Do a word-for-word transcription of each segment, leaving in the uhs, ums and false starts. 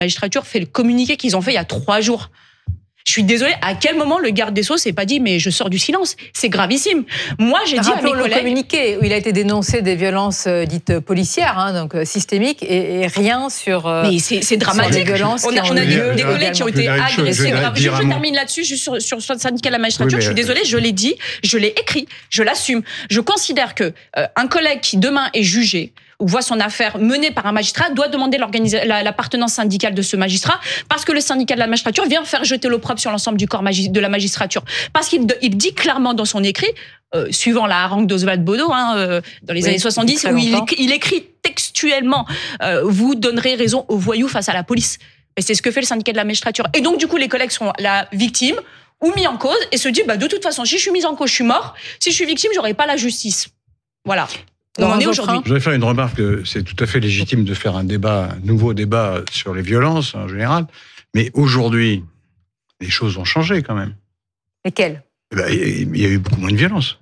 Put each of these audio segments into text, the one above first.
La magistrature fait le communiqué qu'ils ont fait il y a trois jours. Je suis désolée, à quel moment le garde des Sceaux s'est pas dit mais je sors du silence? C'est gravissime. Moi, j'ai dit à mes collègues... le communiqué où il a été dénoncé des violences euh, dites policières, hein, donc euh, systémiques, et, et rien sur... Euh, mais c'est, c'est dramatique. Sur les violences on a, on a des, des collègues qui ont été agressés. Je, je, je, je termine là-dessus, juste sur, sur, sur le syndicat de la magistrature. Oui, je suis désolée, je l'ai dit, je l'ai écrit, je l'assume. Je considère que euh, un collègue qui demain est jugé ou voit son affaire menée par un magistrat, doit demander la, l'appartenance syndicale de ce magistrat, parce que le syndicat de la magistrature vient faire jeter l'opprobre sur l'ensemble du corps magi- de la magistrature. Parce qu'il il dit clairement dans son écrit, euh, suivant la harangue d'Oswald Bodo, hein, euh, dans les oui, années soixante-dix, où il, il écrit textuellement euh, « Vous donnerez raison aux voyous face à la police ». Et c'est ce que fait le syndicat de la magistrature. Et donc, du coup, les collègues sont la victime ou mis en cause et se disent bah, « De toute façon, si je suis mise en cause, je suis mort. Si je suis victime, j'aurai pas la justice. » Voilà. On en est aujourd'hui. Je voudrais faire une remarque, que c'est tout à fait légitime de faire un débat, un nouveau débat sur les violences en général, mais aujourd'hui, les choses ont changé quand même. Lesquelles ? Eh ben, il y a eu beaucoup moins de violence.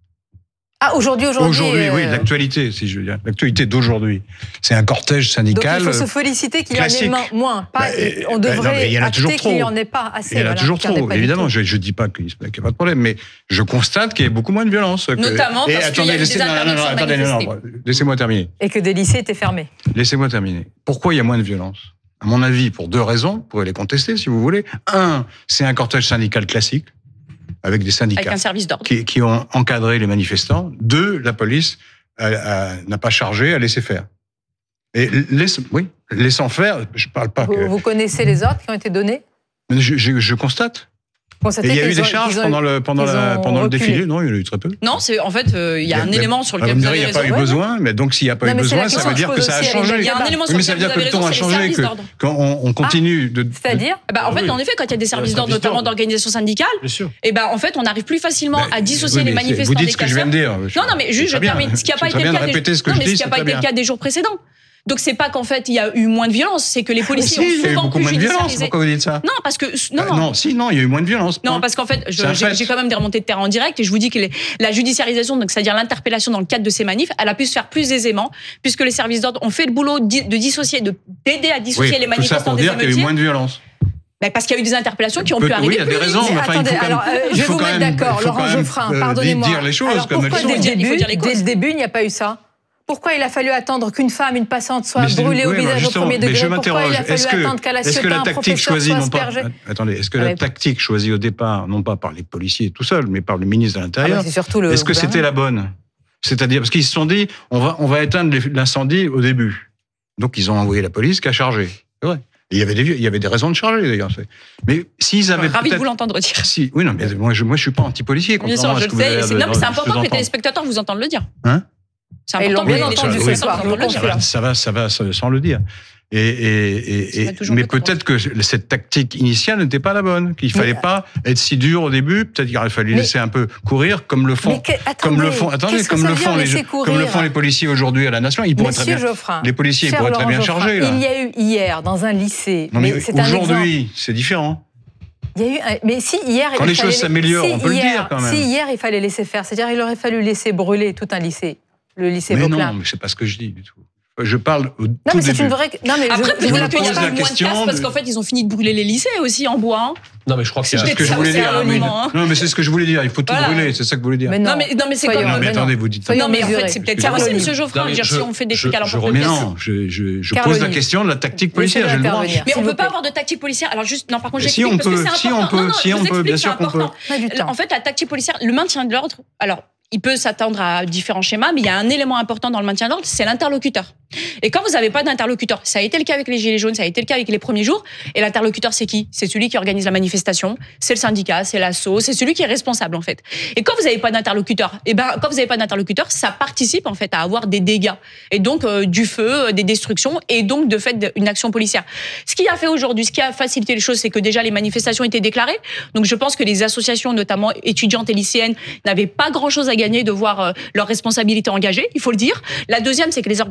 Ah, aujourd'hui, aujourd'hui Aujourd'hui, euh... oui, l'actualité, si je veux dire, l'actualité d'aujourd'hui. C'est un cortège syndical. Donc il faut se féliciter qu'il classique. y en ait moins. Pas, bah, on devrait bah, non, il y en a toujours trop. Qu'il n'y en ait pas assez. Il y en a voilà, toujours trop, évidemment. Je ne dis pas qu'il n'y a pas de problème, mais je constate qu'il y a beaucoup moins de violence. Que... Notamment Et parce attendez, qu'il y a laissez... des non, non, non, attendez, non, non, laissez-moi terminer. Et que des lycées étaient fermés. Laissez-moi terminer. Pourquoi il y a moins de violence ? À mon avis, pour deux raisons, vous pourrez les contester si vous voulez. Un, c'est un cortège syndical classique, avec des syndicats avec un service d'ordre. Qui, qui ont encadré les manifestants. Deux, la police a, a, n'a pas chargé, a laissé faire. Et laisse, oui, laissant faire, je ne parle pas vous, que... Vous connaissez les ordres qui ont été donnés ? je, je, je constate. Et il y a eu des ont, charges ont, pendant le, pendant la, pendant le défilé. Non, il y en a eu très peu. Non, c'est, en fait, euh, il y a, y a un élément sur lequel vous vous avez raison. Il n'y a pas eu ouais, besoin, mais donc s'il n'y a pas non, eu besoin, ça veut dire que ça a changé. Il y a un élément sur lequel vous avez raison. Mais ça veut dire que le ton a changé, qu'on continue de... C'est-à-dire ? En fait, en effet, quand il y a des services d'ordre, notamment d'organisation syndicale, et ben en fait, on arrive plus facilement à dissocier les manifestants des casseurs. Vous dites ce que je viens de dire. Non, non, mais juste, je termine. Ce qui n'a pas été le cas des jours précédents. Donc c'est pas qu'en fait il y a eu moins de violence, c'est que les policiers ah, si, ont souvent plus judiciarisé. Pourquoi vous dites ça ? Non, parce que non, non. Euh, non, si, non, il y a eu moins de violence. Non, point. Parce qu'en fait, je, j'ai, j'ai quand même des remontées de terrain en direct et je vous dis que les, la judiciarisation, donc c'est-à-dire l'interpellation dans le cadre de ces manifs, elle a pu se faire plus aisément puisque les services d'ordre ont fait le boulot de dissocier, de d'aider à dissocier oui, les manifestants des émeutiers. Tout ça pour dire qu'il y a eu moins de violence. Ben parce qu'il y a eu des interpellations qui ont Peut, pu arriver. Oui, il y a des raisons. Mais enfin, attendez, il faut alors, euh, je vais vous mettre d'accord, Laurent Geoffrin, pardonnez-moi. Dire les choses alors, comme elles sont. Dès le début, il n'y a pas eu ça ? Pourquoi il a fallu attendre qu'une femme, une passante, soit brûlée au visage au premier degré ? Pourquoi il a fallu attendre qu'à la Ciotat, un professeur soit aspergé ? Attendez, est-ce que la tactique choisie au départ, non pas par les policiers tout seuls, mais par le ministre de l'Intérieur, est-ce que c'était la bonne ? C'est-à-dire, parce qu'ils se sont dit, on va, on va éteindre l'incendie au début. Donc ils ont envoyé la police qui a chargé. C'est vrai. Et il y avait des, il y avait des raisons de charger, d'ailleurs. Mais s'ils avaient ravi de vous l'entendre dire. Si, oui, non, mais moi, je, moi, je suis pas anti-policier. Bien sûr, je le sais. C'est, non, mais c'est important que les téléspectateurs vous entendent le dire. Hein ? C'est important bien entendu ce soir. Ça va, ça va, sans le dire. Et, et, et, et mais peut-être que cette tactique initiale n'était pas la bonne, qu'il fallait mais, pas être si dur au début. Peut-être qu'il fallait laisser un peu courir, comme le font, que, attendez, comme le font, attendez, comme le font les, comme le font les policiers aujourd'hui à la Nation. Ils pourraient Monsieur très bien, Geoffrin, les policiers ils pourraient très bien Geoffrin, charger. Là. Il y a eu hier dans un lycée. Non, mais, mais c'est aujourd'hui, c'est différent. Il y a eu, un... mais si hier, quand les choses s'améliorent, si on peut hier, le dire quand même. Si hier il fallait laisser faire, c'est-à-dire il aurait fallu laisser brûler tout un lycée. Le lycée mais Vauquelin. non, mais c'est pas ce que je dis du tout. Je parle au non, tout mais c'est début. Une vraie... Non, mais après, je, peut-être qu'il y a la moins de casse parce qu'en fait, ils ont fini de brûler les lycées aussi en bois. Hein. Non, mais je crois que c'est, c'est ce que je voulais dire. Hein, mais... Non, mais c'est ce que je voulais dire. Il faut tout voilà. brûler. C'est ça que vous voulez dire. Mais non, non, mais, non, mais c'est comme. Non, mais attendez, vous dites. Non, mais en fait, c'est peut-être ça aussi, Monsieur Geoffrin. Dire si on fait des trucs à l'emporte-pièce. Mais non, je, je, je pose la question de la tactique policière. J'ai le droit. Mais on peut pas avoir de tactique policière. Alors juste, non, par contre, j'explique parce que c'est important. Si on peut, bien sûr qu'on peut. En fait, la tactique policière, le maintien de l'ordre. Alors. Il peut s'attendre à différents schémas, mais il y a un élément important dans le maintien d'ordre, c'est l'interlocuteur. Et quand vous n'avez pas d'interlocuteur, ça a été le cas avec les Gilets jaunes, ça a été le cas avec les premiers jours, et l'interlocuteur, c'est qui ? C'est celui qui organise la manifestation, c'est le syndicat, c'est l'asso, c'est celui qui est responsable, en fait. Et quand vous n'avez pas d'interlocuteur, et ben, quand vous n'avez pas d'interlocuteur, ça participe, en fait, à avoir des dégâts. Et donc, euh, du feu, euh, des destructions, et donc, de fait, une action policière. Ce qui a fait aujourd'hui, ce qui a facilité les choses, c'est que déjà, les manifestations étaient déclarées. Donc, je pense que les associations, notamment étudiantes et lycéennes, n'avaient pas grand-chose à gagner de voir euh, leurs responsabilités engagées, il faut le dire. La deuxième, c'est que les organisations syndicales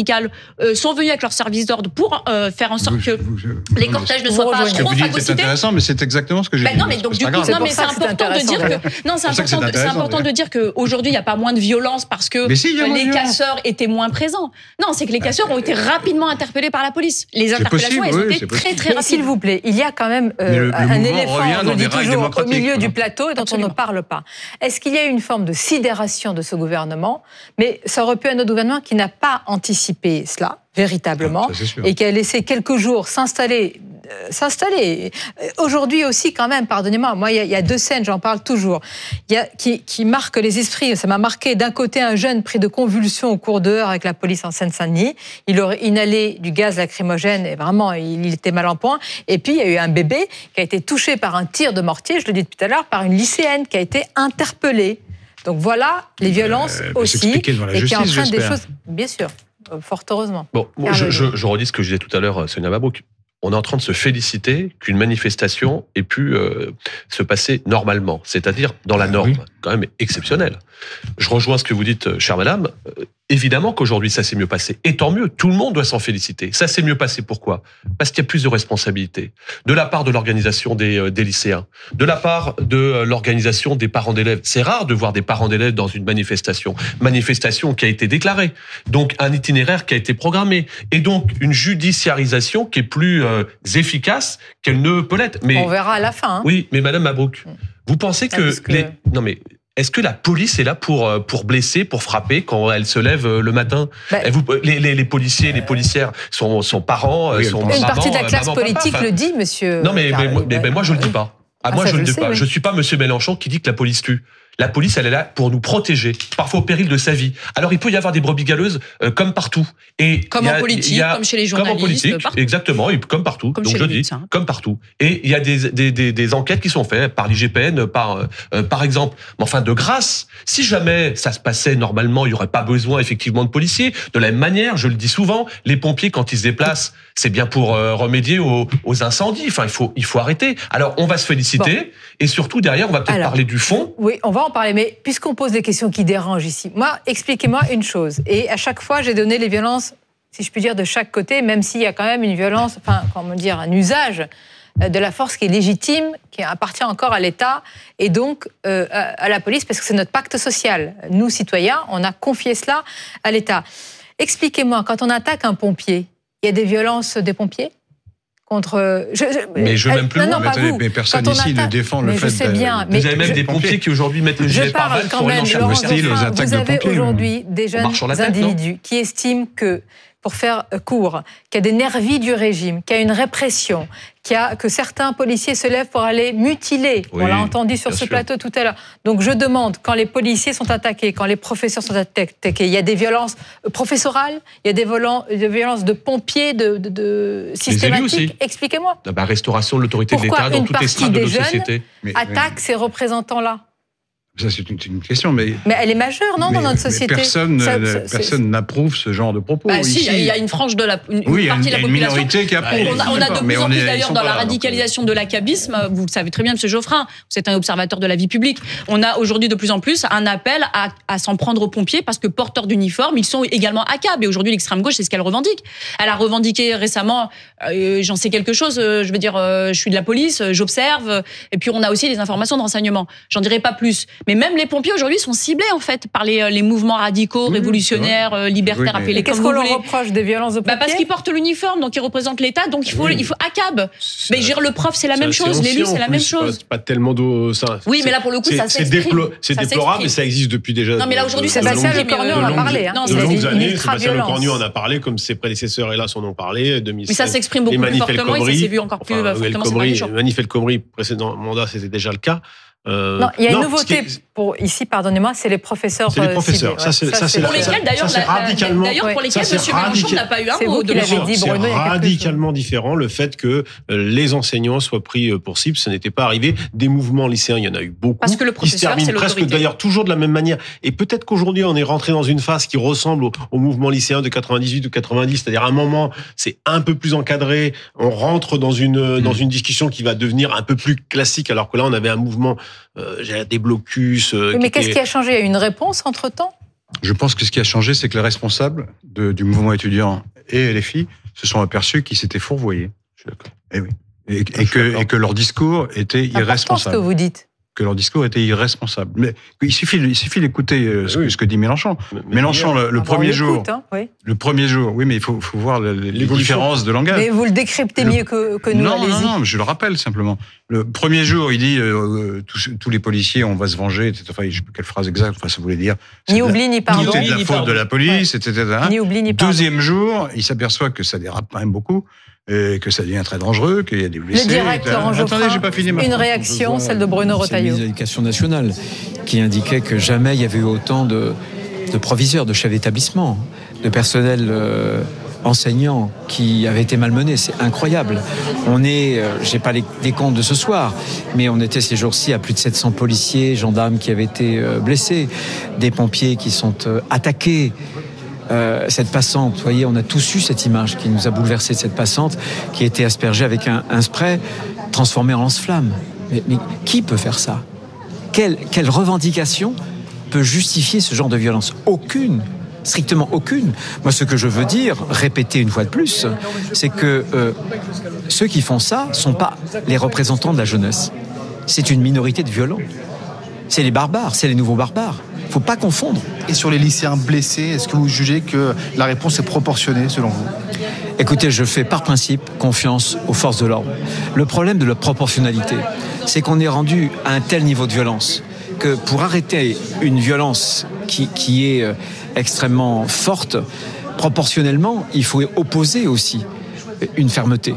syndicales euh, sont venus avec leur service d'ordre pour euh, faire en sorte que vous, je, les cortèges ne soient pas trop phagocytés. C'est intéressant, mais c'est exactement ce que j'ai bah dit. Non, mais donc du coup, non, mais c'est important de dire que non, c'est important, c'est important de dire que aujourd'hui il n'y a pas moins de violence parce que si, les casseurs étaient moins présents. Non, c'est que les casseurs ont été rapidement interpellés par la police. Les interpellations, elles ont été très très rapides. S'il vous plaît, il y a quand même euh, un éléphant, on le dit toujours, au milieu du plateau et dont on ne parle pas. Est-ce qu'il y a une forme de sidération de ce gouvernement? Mais ça aurait pu être un autre gouvernement qui n'a pas anticipé cela, véritablement, ah, et qui a laissé quelques jours s'installer, euh, s'installer. Aujourd'hui aussi, quand même, pardonnez-moi, moi, il y, y a deux scènes, j'en parle toujours, y a, qui, qui marquent les esprits. Ça m'a marqué, d'un côté, un jeune pris de convulsions au cours de heure avec la police en Seine-Saint-Denis. Il aurait inhalé du gaz lacrymogène et vraiment, il, il était mal en point. Et puis, il y a eu un bébé qui a été touché par un tir de mortier, je le dis tout à l'heure, par une lycéenne qui a été interpellée. Donc voilà, les violences euh, aussi, et qui entraînent des choses, bien sûr, fort heureusement. Bon, moi, je, je, je redis ce que je disais tout à l'heure, Sonia Mabrouk. On est en train de se féliciter qu'une manifestation ait pu euh, se passer normalement, c'est-à-dire dans la norme, oui. Quand même exceptionnelle. Je rejoins ce que vous dites, chère madame. Euh, évidemment qu'aujourd'hui, ça s'est mieux passé. Et tant mieux, tout le monde doit s'en féliciter. Ça s'est mieux passé, pourquoi ? Parce qu'il y a plus de responsabilités. De la part de l'organisation des, euh, des lycéens, de la part de euh, l'organisation des parents d'élèves. C'est rare de voir des parents d'élèves dans une manifestation. Manifestation qui a été déclarée. Donc, un itinéraire qui a été programmé. Et donc, une judiciarisation qui est plus euh, efficace qu'elle ne peut l'être. Mais, on verra à la fin. Hein. Oui, mais madame Mabrouk, vous pensez que, que... Les... Non, mais... Est-ce que la police est là pour pour blesser, pour frapper quand elle se lève le matin? bah, vous, les, les, les policiers, les policières, sont, sont parents, oui, sont une maman, partie de la classe maman, politique papa, le dit, monsieur. Non, mais, mais, mais, mais moi je le dis pas. Ah, moi ah, je ne le dis sais, pas. oui. Je suis pas monsieur Mélenchon qui dit que la police tue. La police, elle est là pour nous protéger, parfois au péril de sa vie. Alors, il peut y avoir des brebis galeuses euh, comme partout. Et comme a, en politique, a, comme chez les journalistes. Comme en politique, partout. Exactement, et comme partout. Comme Donc, chez je les dis, médecins. Comme partout. Et il y a des, des, des, des enquêtes qui sont faites par l'I G P N, par, euh, par exemple. Mais enfin, de grâce, si jamais ça se passait normalement, il n'y aurait pas besoin, effectivement, de policiers. De la même manière, je le dis souvent, les pompiers, quand ils se déplacent, c'est bien pour euh, remédier aux, aux incendies. Enfin, il faut, il faut arrêter. Alors, on va se féliciter. Bon. Et surtout, derrière, on va peut-être Alors, parler du fond. Oui, on va en parler. Mais puisqu'on pose des questions qui dérangent ici, moi, expliquez-moi une chose. Et à chaque fois, j'ai donné les violences, si je puis dire, de chaque côté, même s'il y a quand même une violence, enfin, comment dire, un usage de la force qui est légitime, qui appartient encore à l'État et donc euh, à la police, parce que c'est notre pacte social. Nous, citoyens, on a confié cela à l'État. Expliquez-moi, quand on attaque un pompier, il y a des violences des pompiers contre. Je, je, mais je veux même plus non, non, loin. Pas vous. Mais personne ici attaque, ne défend le fait. Je sais bien. De... Mais vous avez même je, des pompiers qui aujourd'hui mettent le gilet pare-balles pour aller en hostile aux attaques de pompiers. Vous avez aujourd'hui des jeunes individus non qui estiment que, pour faire court, qu'il y a des nervis du régime, qu'il y a une répression, qu'il y a, que certains policiers se lèvent pour aller mutiler. Oui, on l'a entendu sur ce sûr. plateau tout à l'heure. Donc je demande, quand les policiers sont attaqués, quand les professeurs sont attaqués, il y a des violences professorales, il y a des, volants, des violences de pompiers, de, de, de systématiques. Expliquez-moi. Ah bah, restauration de l'autorité Pourquoi de l'État dans toutes les strates de nos sociétés. Pourquoi une partie des jeunes attaque ces représentants-là? Ça, c'est une, une question, mais... Mais elle est majeure, non, mais, dans notre société. Personne, ça, ça, personne n'approuve ce genre de propos. Bah, si, il y a une frange de la, une, oui, une partie une, de la population. Une minorité qui approuve. On a, on a de plus en plus, d'ailleurs, dans la radicalisation de l'acabisme, vous le savez très bien, M. Geoffrin, vous êtes un observateur de la vie publique, on a aujourd'hui de plus en plus un appel à, à s'en prendre aux pompiers parce que porteurs d'uniformes, ils sont également A C A B. Et aujourd'hui, l'extrême gauche, c'est ce qu'elle revendique. Elle a revendiqué récemment, euh, j'en sais quelque chose, euh, je veux dire, euh, je suis de la police, euh, j'observe, et puis on a aussi des informations de renseignement. J'en dirai pas plus. Mais même les pompiers, aujourd'hui, sont ciblés en fait par les, les mouvements radicaux, oui, révolutionnaires, euh, libertaires, oui, appelés comme vous voulez. Qu'est-ce qu'on leur reproche des violences de pompiers? Bah parce qu'ils portent l'uniforme, donc ils représentent l'État, donc il faut, oui. il faut A C A B. Mais dire le prof, c'est la même chose, l'élu, c'est la même chose. Pas, pas tellement d'eau, ça. Oui, mais là pour le coup, ça s'exprime. Déplo- c'est ça déplorable, mais ça existe depuis déjà. Non, mais là aujourd'hui, c'est Sébastien Lecornu en a parlé. De longues années, Sébastien Lecornu en a parlé, comme ses prédécesseurs, hélas, en ont parlé. Mais ça s'exprime beaucoup plus fortement et ça s'est vu encore plus fortement ces derniers jours. Manif El Khomri, précédent mandat, c'était déjà le cas. Euh, non, il y a une non, nouveauté est... pour ici, pardonnez-moi, c'est les professeurs. C'est les professeurs. Euh, ça, c'est, ça, c'est pour la, lesquels, d'ailleurs, ça, c'est radicalement. D'ailleurs, pour lesquels M. Mélenchon n'a pas eu un mot de dit, C'est radicalement différent le fait que les enseignants soient pris pour cible. Ça n'était pas arrivé. Des mouvements lycéens, il y en a eu beaucoup. Parce que le professeur, Ils se terminent presque d'ailleurs toujours de la même manière. Et peut-être qu'aujourd'hui, on est rentré dans une phase qui ressemble au, au mouvement lycéen de quatre-vingt-dix-huit ou quatre-vingt-dix, c'est-à-dire à un moment, c'est un peu plus encadré. On rentre dans une dans une discussion qui va devenir un peu plus classique, alors que là, on avait un mouvement. Euh, des blocus. Euh, oui, mais qui qu'est-ce était... qui a changé? Il y a eu une réponse entre-temps? Je pense que ce qui a changé, c'est que les responsables de, du mouvement étudiant et L F I se sont aperçus qu'ils s'étaient fourvoyés. Je suis d'accord. Et oui. Et, et, que, et que leur discours était irresponsable. C'est ce que vous dites. Que leur discours était irresponsable. Mais il suffit, il suffit d'écouter ce, oui. ce que dit Mélenchon. Mais, Mélenchon, le, le ah premier jour, hein, oui. le premier jour, oui, mais il faut, faut voir les, les différences de langage. Mais vous le décryptez le, mieux que, que nous. Non, allez-y. non, non, je le rappelle simplement. Le premier jour, il dit euh, tous, tous les policiers, on va se venger, et cetera. Enfin, je ne sais plus quelle phrase exacte. Enfin, ça voulait dire. Ni oubli ni pardon. Tout est de la ni faute pardon. de la police, ouais. et cetera. Ni oubli ni pardon. Deuxième jour, il s'aperçoit que ça dérape quand même beaucoup. Et que ça devient très dangereux, qu'il y a des blessés. Le direct, Laurent Geoffrin, Attendez, j'ai pas fini ma une réaction, celle de Bruno Retailleau. C'est le ministre de l'Éducation nationale qui indiquait que jamais il y avait eu autant de, de proviseurs, de chefs d'établissement, de personnel euh, enseignants qui avaient été malmenés. C'est incroyable. On est, euh, j'ai pas les, les comptes de ce soir, mais on était ces jours-ci à plus de sept cents policiers, gendarmes qui avaient été euh, blessés, des pompiers qui sont euh, attaqués. Euh, cette passante, vous voyez, on a tous eu cette image qui nous a bouleversé, cette passante qui a été aspergée avec un, un spray transformé en lance-flamme. Mais, mais qui peut faire ça ? quelle, quelle revendication peut justifier ce genre de violence ? Aucune, strictement aucune. Moi, ce que je veux dire, répéter une fois de plus, c'est que euh, ceux qui font ça ne sont pas les représentants de la jeunesse. C'est une minorité de violents. C'est les barbares, c'est les nouveaux barbares. Il ne faut pas confondre. Et sur les lycéens blessés, est-ce que vous jugez que la réponse est proportionnée selon vous ? Écoutez, je fais par principe confiance aux forces de l'ordre. Le problème de la proportionnalité, c'est qu'on est rendu à un tel niveau de violence que pour arrêter une violence qui, qui est extrêmement forte, proportionnellement, il faut opposer aussi une fermeté.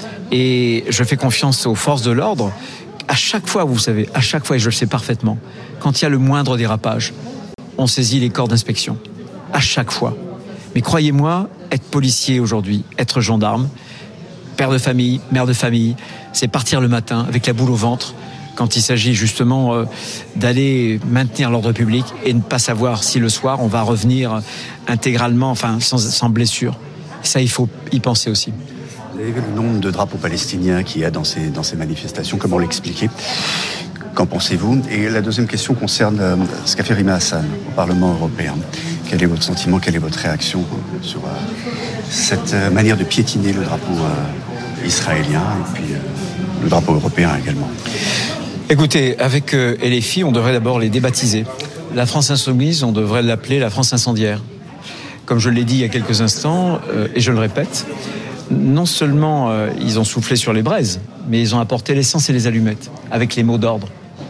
Et je fais confiance aux forces de l'ordre. À chaque fois, vous savez, à chaque fois, et je le sais parfaitement, quand il y a le moindre dérapage, on saisit les corps d'inspection. À chaque fois. Mais croyez-moi, être policier aujourd'hui, être gendarme, père de famille, mère de famille, c'est partir le matin avec la boule au ventre quand il s'agit justement euh, d'aller maintenir l'ordre public et ne pas savoir si le soir on va revenir intégralement, enfin sans, sans blessure. Ça, il faut y penser aussi. Vous avez vu le nombre de drapeaux palestiniens qu'il y a dans ces, dans ces manifestations, comment l'expliquer ? Qu'en pensez-vous ? Et la deuxième question concerne euh, ce qu'a fait Rima Hassan au Parlement européen. Quel est votre sentiment, quelle est votre réaction sur euh, cette euh, manière de piétiner le drapeau euh, israélien et puis euh, le drapeau européen également ? Écoutez, avec euh, L F I, on devrait d'abord les débaptiser. La France insoumise, on devrait l'appeler la France incendiaire. Comme je l'ai dit il y a quelques instants, euh, et je le répète, non seulement euh, ils ont soufflé sur les braises, mais ils ont apporté l'essence et les allumettes, avec les mots d'ordre,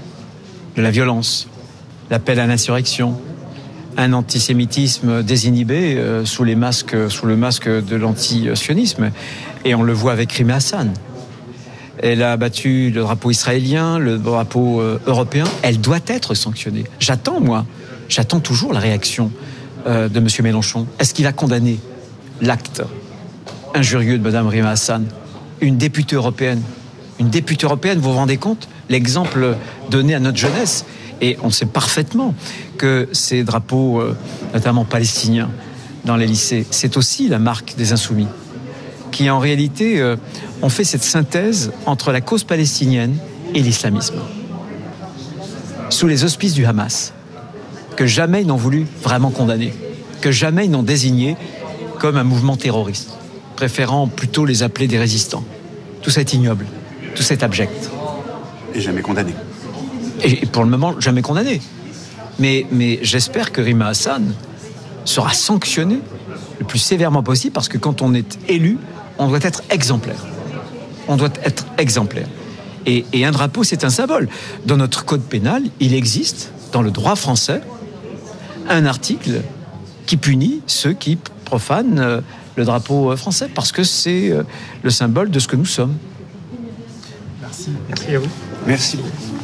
de la violence, l'appel à l'insurrection, un antisémitisme désinhibé euh, sous, les masques, sous le masque de l'anti-sionisme. Et on le voit avec Rima Hassan. Elle a abattu le drapeau israélien, le drapeau euh, européen. Elle doit être sanctionnée. J'attends, moi, j'attends toujours la réaction euh, de M. Mélenchon. Est-ce qu'il va condamner l'acte injurieux de Mme Rima Hassan, une députée européenne. Une députée européenne, vous vous rendez compte ? L'exemple donné à notre jeunesse. Et on sait parfaitement que ces drapeaux, euh, notamment palestiniens, dans les lycées, c'est aussi la marque des insoumis, qui en réalité euh, ont fait cette synthèse entre la cause palestinienne et l'islamisme, sous les auspices du Hamas, que jamais ils n'ont voulu vraiment condamner, que jamais ils n'ont désigné comme un mouvement terroriste, préférant plutôt les appeler des résistants. Tout ça est ignoble, tout ça est abject. Et jamais condamné. Et pour le moment, jamais condamné. Mais, mais j'espère que Rima Hassan sera sanctionnée le plus sévèrement possible, parce que quand on est élu, on doit être exemplaire. On doit être exemplaire. Et, et un drapeau, c'est un symbole. Dans notre code pénal, il existe, dans le droit français, un article qui punit ceux qui profanent le drapeau français, parce que c'est le symbole de ce que nous sommes. Merci. Merci à vous. Merci.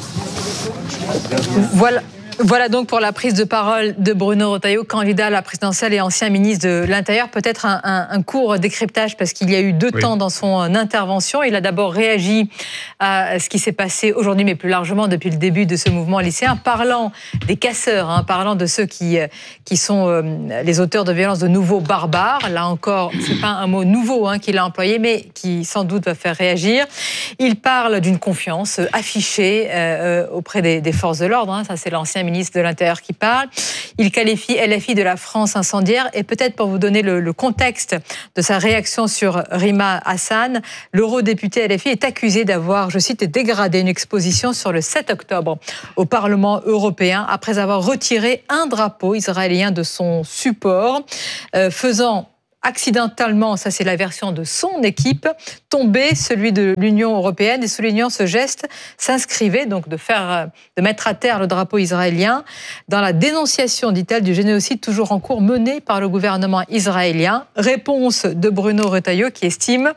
Voilà. Voilà donc pour la prise de parole de Bruno Retailleau, candidat à la présidentielle et ancien ministre de l'Intérieur. Peut-être un, un, un court décryptage, parce qu'il y a eu deux oui. temps dans son intervention. Il a d'abord réagi à ce qui s'est passé aujourd'hui, mais plus largement depuis le début de ce mouvement lycéen, parlant des casseurs, hein, parlant de ceux qui, qui sont euh, les auteurs de violences, de nouveaux barbares. Là encore, c'est pas un mot nouveau hein, qu'il a employé, mais qui sans doute va faire réagir. Il parle d'une confiance affichée euh, auprès des, des forces de l'ordre. Hein, ça, c'est l'ancien ministre de l'Intérieur qui parle. Il qualifie L F I de la France incendiaire. Et peut-être pour vous donner le, le contexte de sa réaction sur Rima Hassan, l'eurodéputé L F I est accusé d'avoir, je cite, dégradé une exposition sur le sept octobre au Parlement européen après avoir retiré un drapeau israélien de son support, euh, faisant accidentellement, ça c'est la version de son équipe, tomber celui de l'Union européenne, et soulignant ce geste s'inscrivait donc de faire, de mettre à terre le drapeau israélien dans la dénonciation, dit-elle, du génocide toujours en cours mené par le gouvernement israélien. Réponse de Bruno Retailleau qui estime,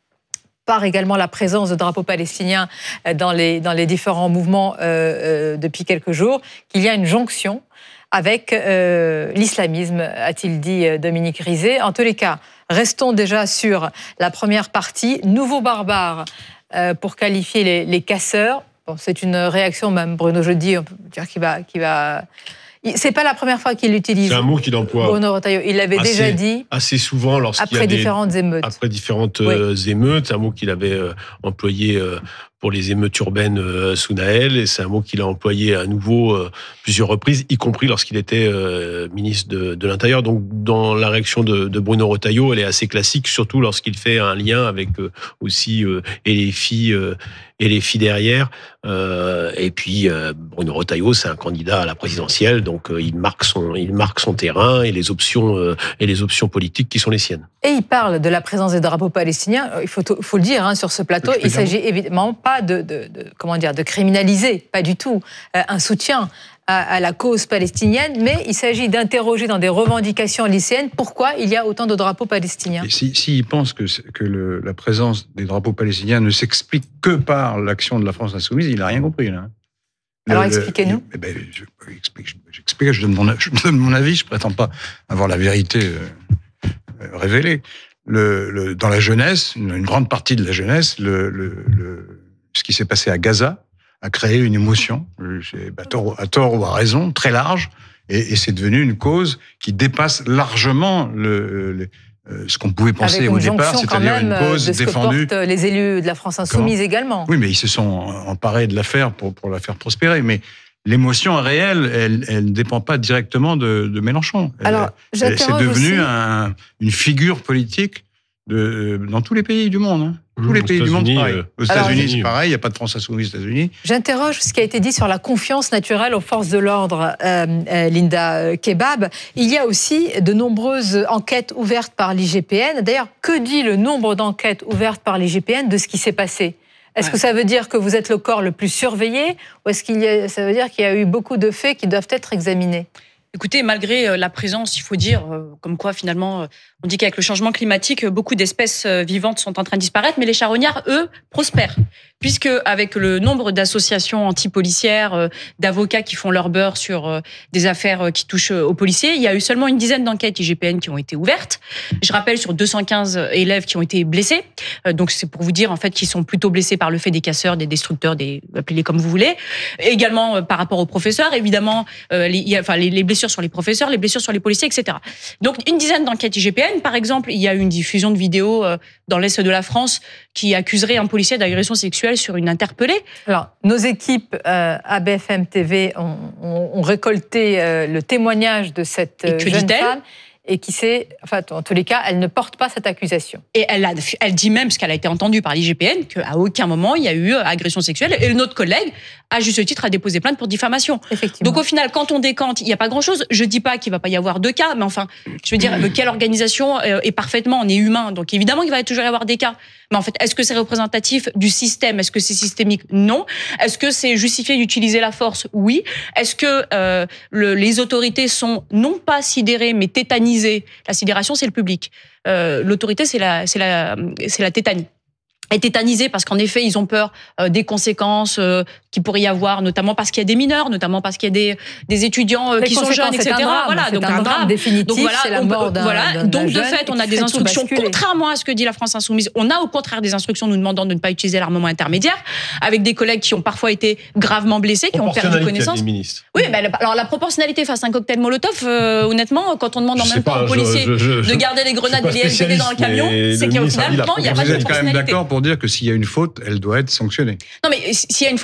par également la présence de drapeaux palestiniens dans les, dans les différents mouvements euh, euh, depuis quelques jours, qu'il y a une jonction avec euh, l'islamisme, a-t-il dit Dominique Rizet. En tous les cas, restons déjà sur la première partie. Nouveau barbare euh, pour qualifier les, les casseurs. Bon, c'est une réaction, même Bruno Jeudi, on peut dire qu'il va... Qu'il va c'est pas la première fois qu'il l'utilise. C'est un mot qu'il emploie. Bruno Retailleau, il l'avait assez, déjà dit. Assez souvent lorsqu'il après y a des, différentes émeutes. Après différentes oui. émeutes. C'est un mot qu'il avait euh, employé euh, pour les émeutes urbaines euh, sous Naël. Et c'est un mot qu'il a employé à nouveau euh, plusieurs reprises, y compris lorsqu'il était euh, ministre de, de l'Intérieur. Donc, dans la réaction de, de Bruno Retailleau, elle est assez classique, surtout lorsqu'il fait un lien avec euh, aussi euh, et les filles euh, et les filles derrière. Euh, et puis, euh, Bruno Retailleau, c'est un candidat à la présidentielle, donc euh, il marque son, il marque son terrain et les options euh, et les options politiques qui sont les siennes. Et il parle de la présence des drapeaux palestiniens. Il faut, faut le dire hein, sur ce plateau. Il s'agit évidemment pas de, de, de, comment dire, de criminaliser, pas du tout, euh, un soutien à, à la cause palestinienne, mais il s'agit d'interroger dans des revendications lycéennes pourquoi il y a autant de drapeaux palestiniens. Et si, si il pense que, que le, la présence des drapeaux palestiniens ne s'explique que par l'action de la France insoumise, il n'a rien compris là. Alors le, expliquez-nous. Eh ben, je, j'explique, j'explique, je donne mon, je donne mon avis, je ne prétends pas avoir la vérité euh, révélée. Le, le, dans la jeunesse, une, une grande partie de la jeunesse, le, le, le, ce qui s'est passé à Gaza a créé une émotion, à tort, à tort ou à raison, très large, et, et c'est devenu une cause qui dépasse largement le, le, ce qu'on pouvait penser au départ, c'est-à-dire une cause de ce défendue. Que portent les élus de la France insoumise Comment également. Oui, mais ils se sont emparés de l'affaire pour, pour la faire prospérer, mais l'émotion réelle, elle, elle ne dépend pas directement de, de Mélenchon. Elle, Alors, elle, c'est devenu un, une figure politique de, dans tous les pays du monde. Hein. Tous mmh, les pays du monde, pareil. Euh... Aux États-Unis, c'est pareil, il n'y a pas de France insoumise aux États-Unis. J'interroge ce qui a été dit sur la confiance naturelle aux forces de l'ordre, euh, euh, Linda Kebab. Il y a aussi de nombreuses enquêtes ouvertes par l'I G P N. D'ailleurs, que dit le nombre d'enquêtes ouvertes par l'I G P N de ce qui s'est passé ? Est-ce ouais. que ça veut dire que vous êtes le corps le plus surveillé ou est-ce qu'il y a, ça veut dire qu'il y a eu beaucoup de faits qui doivent être examinés ? Écoutez, malgré la présence, il faut dire, comme quoi finalement, on dit qu'avec le changement climatique, beaucoup d'espèces vivantes sont en train de disparaître, mais les charognards, eux, prospèrent. Puisque avec le nombre d'associations anti-policières, d'avocats qui font leur beurre sur des affaires qui touchent aux policiers, il y a eu seulement une dizaine d'enquêtes I G P N qui ont été ouvertes. Je rappelle sur deux cent quinze élèves qui ont été blessés. Donc c'est pour vous dire en fait qu'ils sont plutôt blessés par le fait des casseurs, des destructeurs, des appelez-les comme vous voulez. Également par rapport aux professeurs, évidemment, les, il y a, enfin les, les blessures sur les professeurs, les blessures sur les policiers, et cetera. Donc une dizaine d'enquêtes I G P N. Par exemple, il y a eu une diffusion de vidéos dans l'est de la France qui accuserait un policier d'agression sexuelle sur une interpellée. Alors, nos équipes euh, à B F M T V ont, ont, ont récolté euh, le témoignage de cette euh, jeune femme et qui s'est, enfin, en tous les cas, elle ne porte pas cette accusation. Et elle, a, elle dit même, parce qu'elle a été entendue par l'I G P N, qu'à aucun moment il y a eu agression sexuelle. Et notre collègue, à juste titre, a déposé plainte pour diffamation. Effectivement. Donc au final, quand on décante, il n'y a pas grand-chose. Je dis pas qu'il va pas y avoir deux cas, mais enfin, je veux dire, quelle organisation est parfaitement, on est humain, donc évidemment qu'il va toujours y avoir des cas. Mais en fait, est-ce que c'est représentatif du système ? Est-ce que c'est systémique ? Non. Est-ce que c'est justifié d'utiliser la force ? Oui. Est-ce que euh, le, les autorités sont non pas sidérées, mais tétanisées ? La sidération, c'est le public. Euh, l'autorité, c'est la, c'est la, c'est la tétanie. Et tétanisés parce qu'en effet, ils ont peur euh, des conséquences euh, qu'il pourrait y avoir, notamment parce qu'il y a des mineurs, notamment parce qu'il y a des, des étudiants euh, qui sont jeunes, et cetera. Un drame, voilà, c'est donc un, un drame définitif, donc voilà, c'est la mort d'un, voilà, d'un, donc d'un de fait, on a des instructions, contrairement à ce que dit la France insoumise, on a au contraire des instructions nous demandant de ne pas utiliser l'armement intermédiaire, avec des collègues qui ont parfois été gravement blessés, qui ont perdu connaissance. Oui, mais alors la proportionnalité face à un cocktail Molotov, euh, honnêtement, quand on demande en même temps aux policiers de garder les grenades et les L B D dans le camion, c'est qu'au final, il n'y a pas de proportionnalité. Vous êtes quand même d'accord pour dire que s'il y a une faute, elle doit être sanctionnée. Non, mais s'il y a une faute,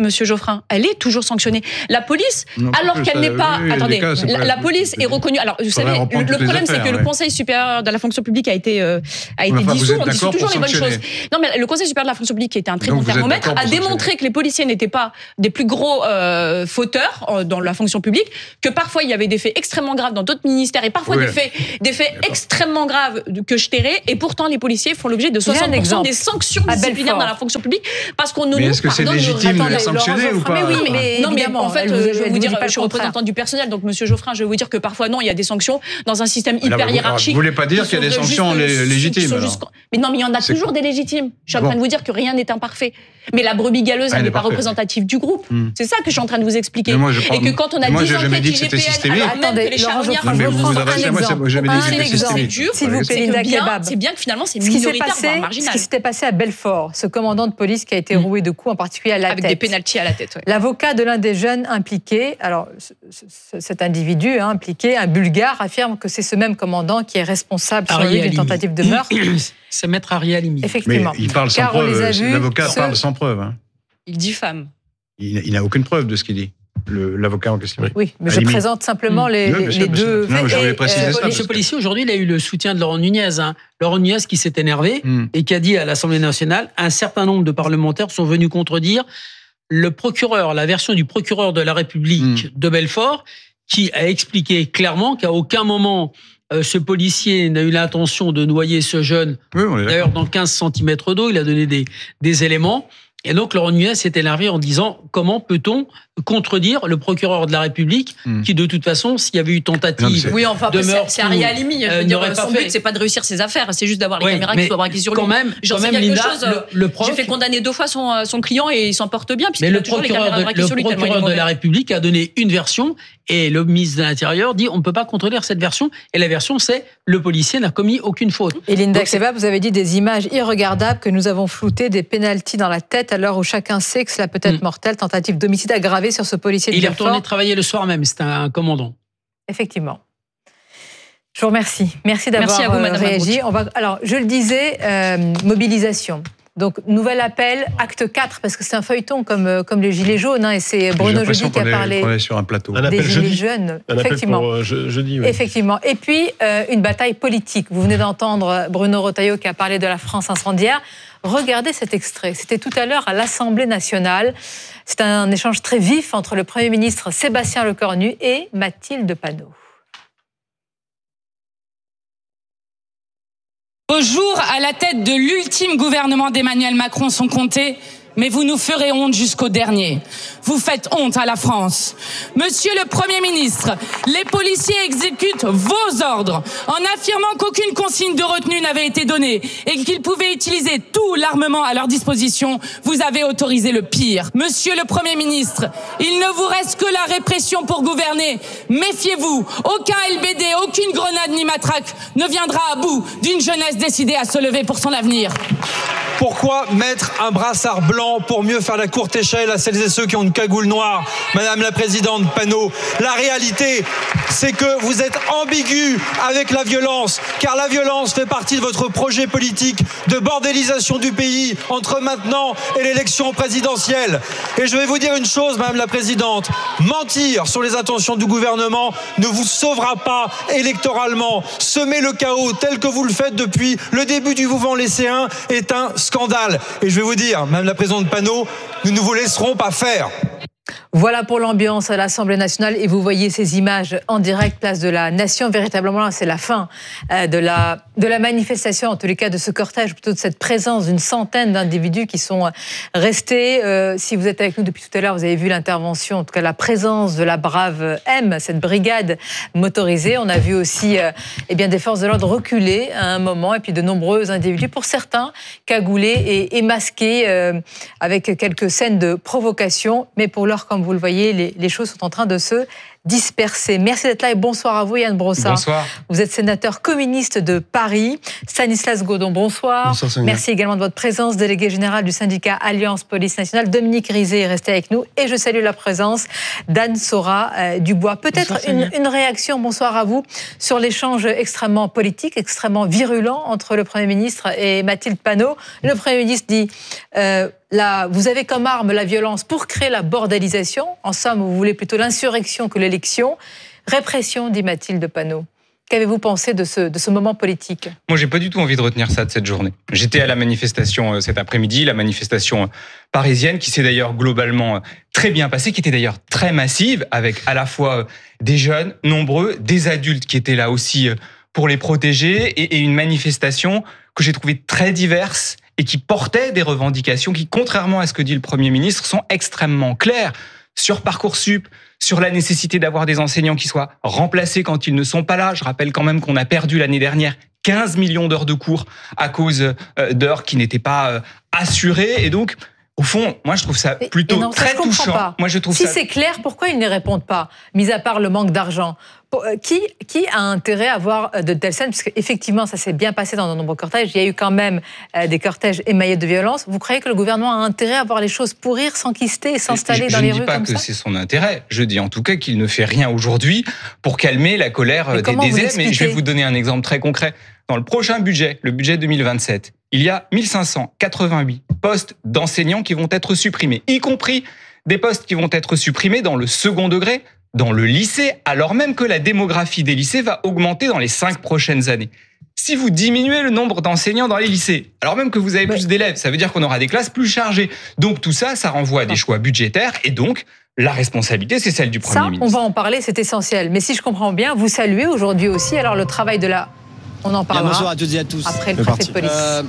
Monsieur Geoffrin, elle est toujours sanctionnée. La police, non, alors qu'elle n'est pas... Oui, attendez, cas, la, pas la police est reconnue... Alors, vous savez, le, le problème, c'est que ouais. le Conseil supérieur de la fonction publique a été, euh, a été enfin, dissous. On dissout toujours les bonnes choses. Non, mais le Conseil supérieur de la fonction publique, qui était un très bon thermomètre, a démontré que les policiers n'étaient pas des plus gros euh, fauteurs euh, dans la fonction publique, que parfois, il y avait des faits extrêmement graves dans d'autres ministères, et parfois oui. des faits, des faits extrêmement graves que je tairais, et pourtant, les policiers font l'objet de soixante pour cent des sanctions disciplinaires dans la fonction publique, parce qu'on ne nous est-ce que c'est légitime de les sanctionner ou pas? Mais oui, mais non, mais en fait, je vais vous dire, je suis représentante du personnel, donc Monsieur Geoffrin, je vais vous dire que parfois, non, il y a des sanctions dans un système hyper hiérarchique. Vous voulez pas dire qu'il y a des sanctions légitimes? Mais non, mais il y en a toujours des légitimes. Je suis en train de vous dire que rien n'est imparfait. Mais la brebis galeuse, elle n'est pas représentative du groupe. C'est ça que je suis en train de vous expliquer. Et que quand on a dix enquêtes I G P N, alors même que les charognards vont prendre un exemple. S'il vous plaît, Linda Kebab. C'est bien que finalement, c'est minoritaire, voire marginal. Ce qui s'était passé à Belfort, ce commandant de police qui a été roué de coups, en particulier à la tête. Avec des pénaltys à la tête, oui. L'avocat de l'un des jeunes impliqués, alors cet individu hein, impliqué, un Bulgare, affirme que c'est ce même commandant qui est responsable sur lui d'une tentative de meurtre. C'est Maître Ari Halimi. Effectivement. Mais il parle sans preuve. L'avocat ce... parle sans preuve. Hein. Il diffame. Il, il n'a aucune preuve de ce qu'il dit. Le, l'avocat en question. Oui, mais Halimi. Je présente simplement les, oui, les, les deux. Non, je voulais préciser euh, ça. Ce policier, aujourd'hui, il a eu le soutien de Laurent Nunez. Hein. Laurent Nunez qui s'est énervé mm. et qui a dit à l'Assemblée nationale, un certain nombre de parlementaires sont venus contredire le procureur, la version du procureur de la République mm. de Belfort, qui a expliqué clairement qu'à aucun moment euh, ce policier n'a eu l'intention de noyer ce jeune. Oui, d'ailleurs, dans quinze centimètres d'eau, il a donné des, des éléments. Et donc, Laurent Nunez s'est énervé en disant comment peut-on contredire le procureur de la République mmh. qui, de toute façon, s'il y avait eu tentative oui, enfin, de meurtre... C'est Ari Halimi. Euh, son but, fait... c'est pas de réussir ses affaires, c'est juste d'avoir les oui, caméras qui soient braquées sur lui. Quand même, J'en quand sais même, quelque Linda, chose. Le, le proc... J'ai fait condamner deux fois son, son client et il s'en porte bien, puisqu'il a toujours les caméras braquées sur lui. Le procureur de la République a donné une version et le ministre de l'Intérieur dit on ne peut pas contredire cette version. Et la version, c'est le policier n'a commis aucune faute. Et Linda Kebab, vous avez dit des images irregardables que nous avons floutées, des pénaltys dans la tête à l'heure où chacun sait que cela peut être mortel, tentative d'homicide aggravé sur ce policier de Il est retourné travailler le soir même, c'est un commandant. Effectivement. Je vous remercie. Merci d'avoir Merci à vous, Madame réagi. On va, alors, je le disais, euh, mobilisation. Donc, nouvel appel, acte quatre, parce que c'est un feuilleton comme, comme les Gilets jaunes, hein, et c'est Bruno Jeudi qui a parlé est sur un plateau. Un des Gilets jaunes. Un Effectivement. Pour, euh, je, jeudi, oui. Effectivement. Et puis, euh, une bataille politique. Vous venez d'entendre Bruno Retailleau qui a parlé de la France incendiaire. Regardez cet extrait. C'était tout à l'heure à l'Assemblée nationale. C'est un échange très vif entre le Premier ministre Sébastien Lecornu et Mathilde Panot. Vos jours à la tête de l'ultime gouvernement d'Emmanuel Macron sont comptés, mais vous nous ferez honte jusqu'au dernier. Vous faites honte à la France. Monsieur le Premier ministre, les policiers exécutent vos ordres en affirmant qu'aucune consigne de retenue n'avait été donnée et qu'ils pouvaient utiliser tout l'armement à leur disposition. Vous avez autorisé le pire. Monsieur le Premier ministre, il ne vous reste que la répression pour gouverner. Méfiez-vous, aucun L B D, aucune grenade ni matraque ne viendra à bout d'une jeunesse décidée à se lever pour son avenir. Pourquoi mettre un brassard blanc pour mieux faire la courte échelle à celles et ceux qui ont une cagoule noire, Madame la Présidente Panot? La réalité, c'est que vous êtes ambigu avec la violence, car la violence fait partie de votre projet politique de bordélisation du pays entre maintenant et l'élection présidentielle. Et je vais vous dire une chose, Madame la Présidente, mentir sur les intentions du gouvernement ne vous sauvera pas électoralement. Semer le chaos tel que vous le faites depuis le début du mouvement lycéen est un scandale. Et je vais vous dire, Madame la Présidente Panot, nous ne vous laisserons pas faire. Voilà pour l'ambiance à l'Assemblée nationale et vous voyez ces images en direct, place de la Nation. Véritablement, c'est la fin de la, de la manifestation, en tous les cas de ce cortège, plutôt de cette présence d'une centaine d'individus qui sont restés. Euh, si vous êtes avec nous depuis tout à l'heure, vous avez vu l'intervention, en tout cas la présence de la Brave M, cette brigade motorisée. On a vu aussi euh, eh bien, des forces de l'ordre reculer à un moment et puis de nombreux individus, pour certains, cagoulés et, et masqués euh, avec quelques scènes de provocation. Mais pour l'heure, comme vous le voyez, les, les choses sont en train de se dispersés. Merci d'être là et bonsoir à vous, Yann Brossard. Bonsoir. Vous êtes sénateur communiste de Paris. Stanislas Godon, bonsoir. Bonsoir, Sonia. Merci également de votre présence, délégué général du syndicat Alliance Police Nationale. Dominique Rizet est resté avec nous et je salue la présence d'Anne Sora euh, Dubois. Peut-être bonsoir, une, une réaction, bonsoir à vous, sur l'échange extrêmement politique, extrêmement virulent entre le Premier ministre et Mathilde Panot. Le Premier ministre dit euh, là, vous avez comme arme la violence pour créer la bordélisation. En somme, vous voulez plutôt l'insurrection que l'élection. Répression, dit Mathilde Panot. Qu'avez-vous pensé de ce, de ce moment politique ? Moi, j'ai pas du tout envie de retenir ça de cette journée. J'étais à la manifestation cet après-midi, la manifestation parisienne, qui s'est d'ailleurs globalement très bien passée, qui était d'ailleurs très massive, avec à la fois des jeunes nombreux, des adultes qui étaient là aussi pour les protéger, et, et une manifestation que j'ai trouvée très diverse et qui portait des revendications qui, contrairement à ce que dit le Premier ministre, sont extrêmement claires sur Parcoursup, sur la nécessité d'avoir des enseignants qui soient remplacés quand ils ne sont pas là. Je rappelle quand même qu'on a perdu l'année dernière quinze millions d'heures de cours à cause d'heures qui n'étaient pas assurées. Et donc, au fond, moi, je trouve ça plutôt non, très ça, je touchant. Pas. Moi, je trouve si ça... c'est clair, pourquoi ils ne répondent pas, mis à part le manque d'argent ? Qui, qui a intérêt à avoir de telles scènes ? Parce qu'effectivement, ça s'est bien passé dans de nombreux cortèges. Il y a eu quand même des cortèges émaillés de violence. Vous croyez que le gouvernement a intérêt à voir les choses pourrir, s'enquister et s'installer dans les rues comme ça ? Je ne dis pas que c'est son intérêt. Je dis en tout cas qu'il ne fait rien aujourd'hui pour calmer la colère des, des élèves. Mais je vais vous donner un exemple très concret. Dans le prochain budget, le budget deux mille vingt-sept, il y a mille cinq cent quatre-vingt-huit postes d'enseignants qui vont être supprimés, y compris des postes qui vont être supprimés dans le second degré, dans le lycée, alors même que la démographie des lycées va augmenter dans les cinq prochaines années. Si vous diminuez le nombre d'enseignants dans les lycées, alors même que vous avez plus d'élèves, ça veut dire qu'on aura des classes plus chargées. Donc tout ça, ça renvoie à des choix budgétaires et donc la responsabilité, c'est celle du Premier ça, ministre. On va en parler, c'est essentiel. Mais si je comprends bien, vous saluez aujourd'hui aussi alors le travail de la... On en parlera. Bonsoir à toutes et à tous. Après le, le préfet parti. de police. Euh,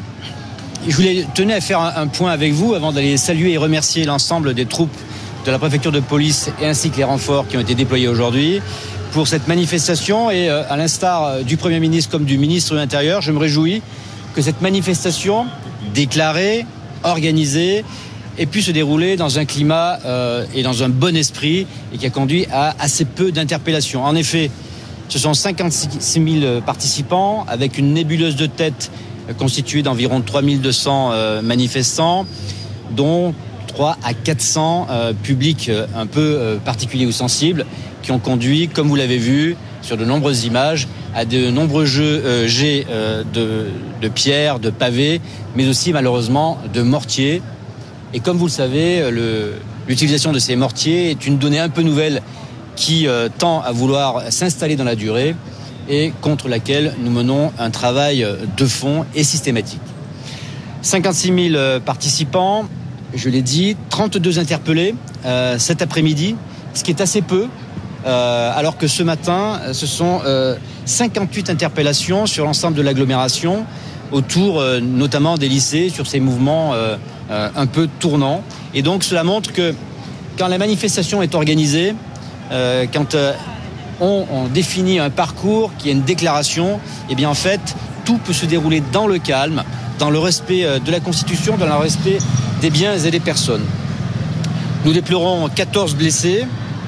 je voulais tenir à faire un, un point avec vous avant d'aller saluer et remercier l'ensemble des troupes de la préfecture de police et ainsi que les renforts qui ont été déployés aujourd'hui pour cette manifestation. Et euh, à l'instar du Premier ministre comme du ministre de l'Intérieur, je me réjouis que cette manifestation déclarée, organisée, ait pu se dérouler dans un climat euh, et dans un bon esprit et qui a conduit à assez peu d'interpellations. En effet, ce sont cinquante-six mille participants avec une nébuleuse de tête constituée d'environ trois mille deux cents euh, manifestants, dont trois à quatre cents euh, publics euh, un peu euh, particuliers ou sensibles qui ont conduit, comme vous l'avez vu sur de nombreuses images, à de nombreux jeux, euh, jets euh, de, de pierres, de pavés, mais aussi malheureusement de mortiers. Et comme vous le savez, le, l'utilisation de ces mortiers est une donnée un peu nouvelle qui euh, tend à vouloir s'installer dans la durée et contre laquelle nous menons un travail de fond et systématique. cinquante-six mille participants, je l'ai dit, trente-deux interpellés euh, cet après-midi, ce qui est assez peu, euh, alors que ce matin, ce sont euh, cinquante-huit interpellations sur l'ensemble de l'agglomération, autour euh, notamment des lycées, sur ces mouvements euh, euh, un peu tournants. Et donc cela montre que quand la manifestation est organisée, euh, quand euh, on, on définit un parcours qui est une déclaration, eh bien en fait, tout peut se dérouler dans le calme, dans le respect de la Constitution, dans le respect des biens et des personnes. Nous déplorons quatorze blessés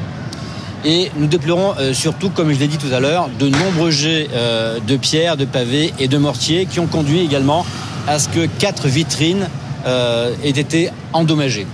et nous déplorons euh, surtout, comme je l'ai dit tout à l'heure, de nombreux jets euh, de pierres, de pavés et de mortiers qui ont conduit également à ce que quatre vitrines euh, aient été endommagées.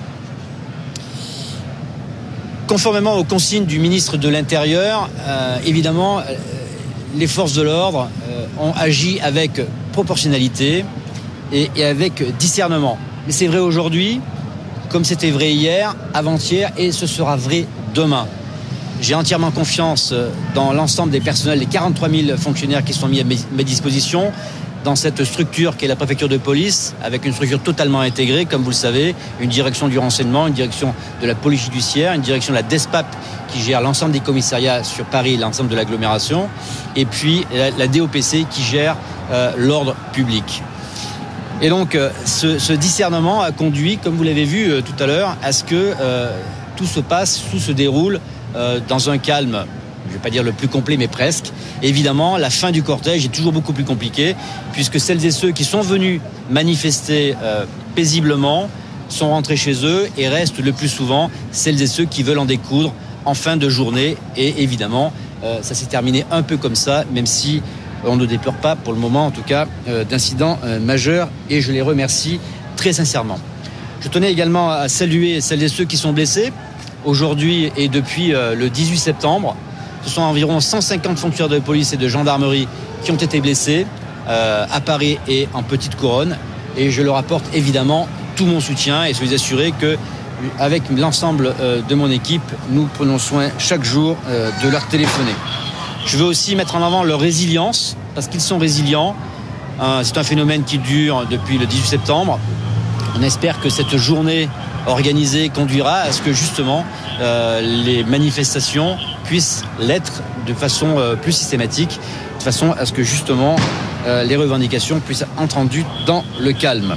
Conformément aux consignes du ministre de l'Intérieur, euh, évidemment, euh, les forces de l'ordre euh, ont agi avec proportionnalité et, et avec discernement. Mais c'est vrai aujourd'hui, comme c'était vrai hier, avant-hier, et ce sera vrai demain. J'ai entièrement confiance dans l'ensemble des personnels, les quarante-trois mille fonctionnaires qui sont mis à mes dispositions, dans cette structure qui est la préfecture de police, avec une structure totalement intégrée, comme vous le savez, une direction du renseignement, une direction de la police judiciaire, une direction de la DESPAP qui gère l'ensemble des commissariats sur Paris et l'ensemble de l'agglomération, et puis la, la D O P C qui gère euh, l'ordre public. Et donc, euh, ce, ce discernement a conduit, comme vous l'avez vu euh, tout à l'heure, à ce que euh, tout se passe, tout se déroule euh, dans un calme, je ne vais pas dire le plus complet, mais presque. Évidemment, la fin du cortège est toujours beaucoup plus compliquée, puisque celles et ceux qui sont venus manifester euh, paisiblement sont rentrés chez eux et restent le plus souvent celles et ceux qui veulent en découdre en fin de journée. Et évidemment, euh, ça s'est terminé un peu comme ça, même si on ne déplore pas pour le moment, en tout cas, euh, d'incidents euh, majeurs. Et je les remercie très sincèrement. Je tenais également à saluer celles et ceux qui sont blessés. Aujourd'hui et depuis euh, le dix-huit septembre, ce sont environ cent cinquante fonctionnaires de police et de gendarmerie qui ont été blessés euh, à Paris et en Petite Couronne. Et je leur apporte évidemment tout mon soutien et soyez assurés que, avec l'ensemble euh, de mon équipe, nous prenons soin chaque jour euh, de leur téléphoner. Je veux aussi mettre en avant leur résilience, parce qu'ils sont résilients. Euh, c'est un phénomène qui dure depuis le dix-huit septembre. On espère que cette journée organisée conduira à ce que justement euh, les manifestations puissent l'être de façon euh, plus systématique, de façon à ce que justement euh, les revendications puissent être entendues dans le calme.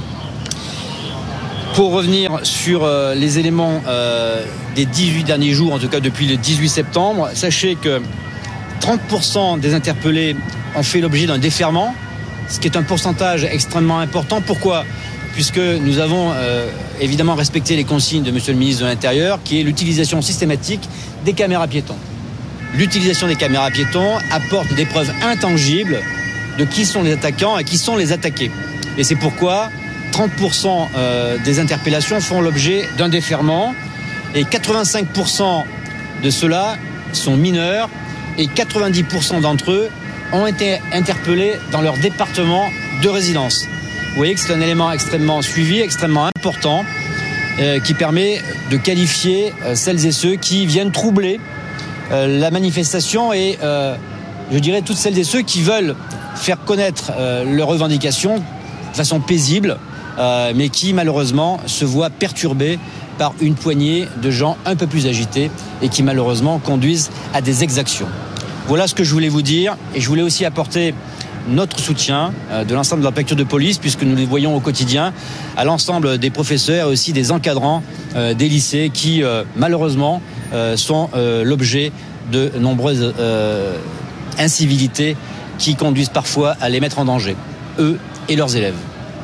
Pour revenir sur euh, les éléments euh, des dix-huit derniers jours, en tout cas depuis le dix-huit septembre, sachez que trente pour cent des interpellés ont fait l'objet d'un déferrement, ce qui est un pourcentage extrêmement important. Pourquoi ? Puisque nous avons euh, évidemment respecté les consignes de Monsieur le ministre de l'Intérieur, qui est l'utilisation systématique des caméras piétons. L'utilisation des caméras piétons apporte des preuves intangibles de qui sont les attaquants et qui sont les attaqués. Et c'est pourquoi trente pour cent euh, des interpellations font l'objet d'un déferment et quatre-vingt-cinq pour cent de ceux-là sont mineurs et quatre-vingt-dix pour cent d'entre eux ont été interpellés dans leur département de résidence. Vous voyez que c'est un élément extrêmement suivi, extrêmement important, euh, qui permet de qualifier euh, celles et ceux qui viennent troubler euh, la manifestation et, euh, je dirais, toutes celles et ceux qui veulent faire connaître euh, leurs revendications de façon paisible, euh, mais qui, malheureusement, se voient perturbés par une poignée de gens un peu plus agités et qui, malheureusement, conduisent à des exactions. Voilà ce que je voulais vous dire et je voulais aussi apporter notre soutien de l'ensemble de la préfecture de police, puisque nous les voyons au quotidien, à l'ensemble des professeurs et aussi des encadrants euh, des lycées qui, euh, malheureusement, euh, sont euh, l'objet de nombreuses euh, incivilités qui conduisent parfois à les mettre en danger, eux et leurs élèves.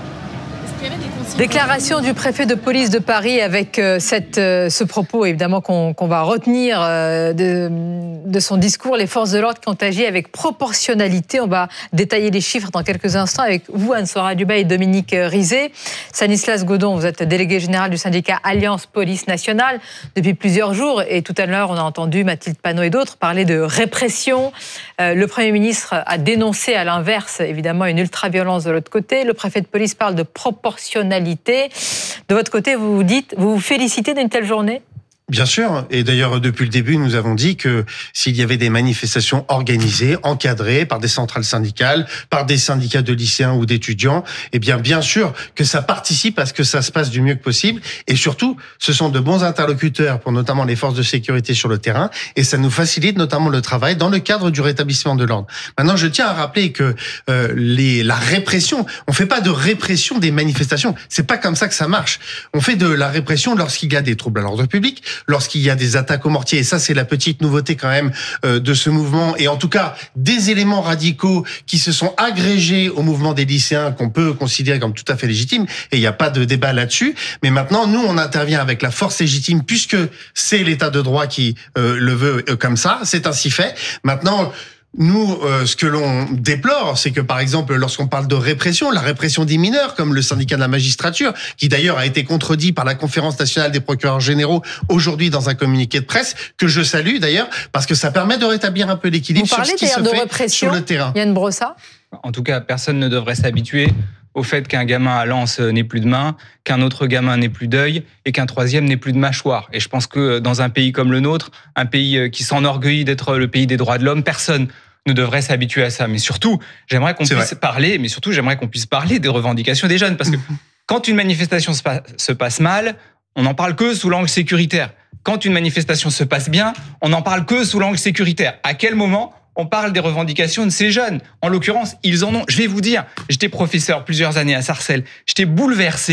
Déclaration du préfet de police de Paris avec euh, cette, euh, ce propos, évidemment, qu'on qu'on va retenir euh, de, de son discours. Les forces de l'ordre qui ont agi avec proportionnalité. On va détailler les chiffres dans quelques instants avec vous, Anne-Sora Dubay et Dominique Rizet. Stanislas Godon, vous êtes délégué général du syndicat Alliance Police Nationale depuis plusieurs jours. Et tout à l'heure, on a entendu Mathilde Panot et d'autres parler de répression. Euh, le Premier ministre a dénoncé à l'inverse, évidemment, une ultra-violence de l'autre côté. Le préfet de police parle de proportionnalité. De votre côté, vous vous dites, vous vous félicitez d'une telle journée ? Bien sûr, et d'ailleurs depuis le début, nous avons dit que s'il y avait des manifestations organisées, encadrées par des centrales syndicales, par des syndicats de lycéens ou d'étudiants, eh bien bien sûr que ça participe à ce que ça se passe du mieux que possible, et surtout, ce sont de bons interlocuteurs pour notamment les forces de sécurité sur le terrain, et ça nous facilite notamment le travail dans le cadre du rétablissement de l'ordre. Maintenant, je tiens à rappeler que euh, les, la répression, on fait pas de répression des manifestations, c'est pas comme ça que ça marche. On fait de la répression lorsqu'il y a des troubles à l'ordre public, lorsqu'il y a des attaques au mortier, et ça c'est la petite nouveauté quand même euh, de ce mouvement, et en tout cas des éléments radicaux qui se sont agrégés au mouvement des lycéens qu'on peut considérer comme tout à fait légitimes, et il n'y a pas de débat là-dessus, mais maintenant nous on intervient avec la force légitime puisque c'est l'état de droit qui euh, le veut euh, comme ça, c'est ainsi fait. Maintenant, nous, euh, ce que l'on déplore, c'est que par exemple, lorsqu'on parle de répression, la répression des mineurs, comme le syndicat de la magistrature, qui d'ailleurs a été contredit par la Conférence nationale des procureurs généraux aujourd'hui dans un communiqué de presse, que je salue d'ailleurs, parce que ça permet de rétablir un peu l'équilibre sur ce qui se fait sur le terrain. Yann Brossat ? En tout cas, personne ne devrait s'habituer au fait qu'un gamin à Lens n'ait plus de main, qu'un autre gamin n'ait plus d'œil et qu'un troisième n'ait plus de mâchoire. Et je pense que dans un pays comme le nôtre, un pays qui s'enorgueillit d'être le pays des droits de l'homme, personne ne devrait s'habituer à ça. Mais surtout, j'aimerais qu'on C'est puisse vrai. parler, mais surtout, j'aimerais qu'on puisse parler des revendications des jeunes. Parce que quand une manifestation se passe, se passe mal, on n'en parle que sous l'angle sécuritaire. Quand une manifestation se passe bien, on n'en parle que sous l'angle sécuritaire. À quel moment on parle des revendications de ces jeunes? En l'occurrence, ils en ont. Je vais vous dire, j'étais professeur plusieurs années à Sarcelles. J'étais bouleversé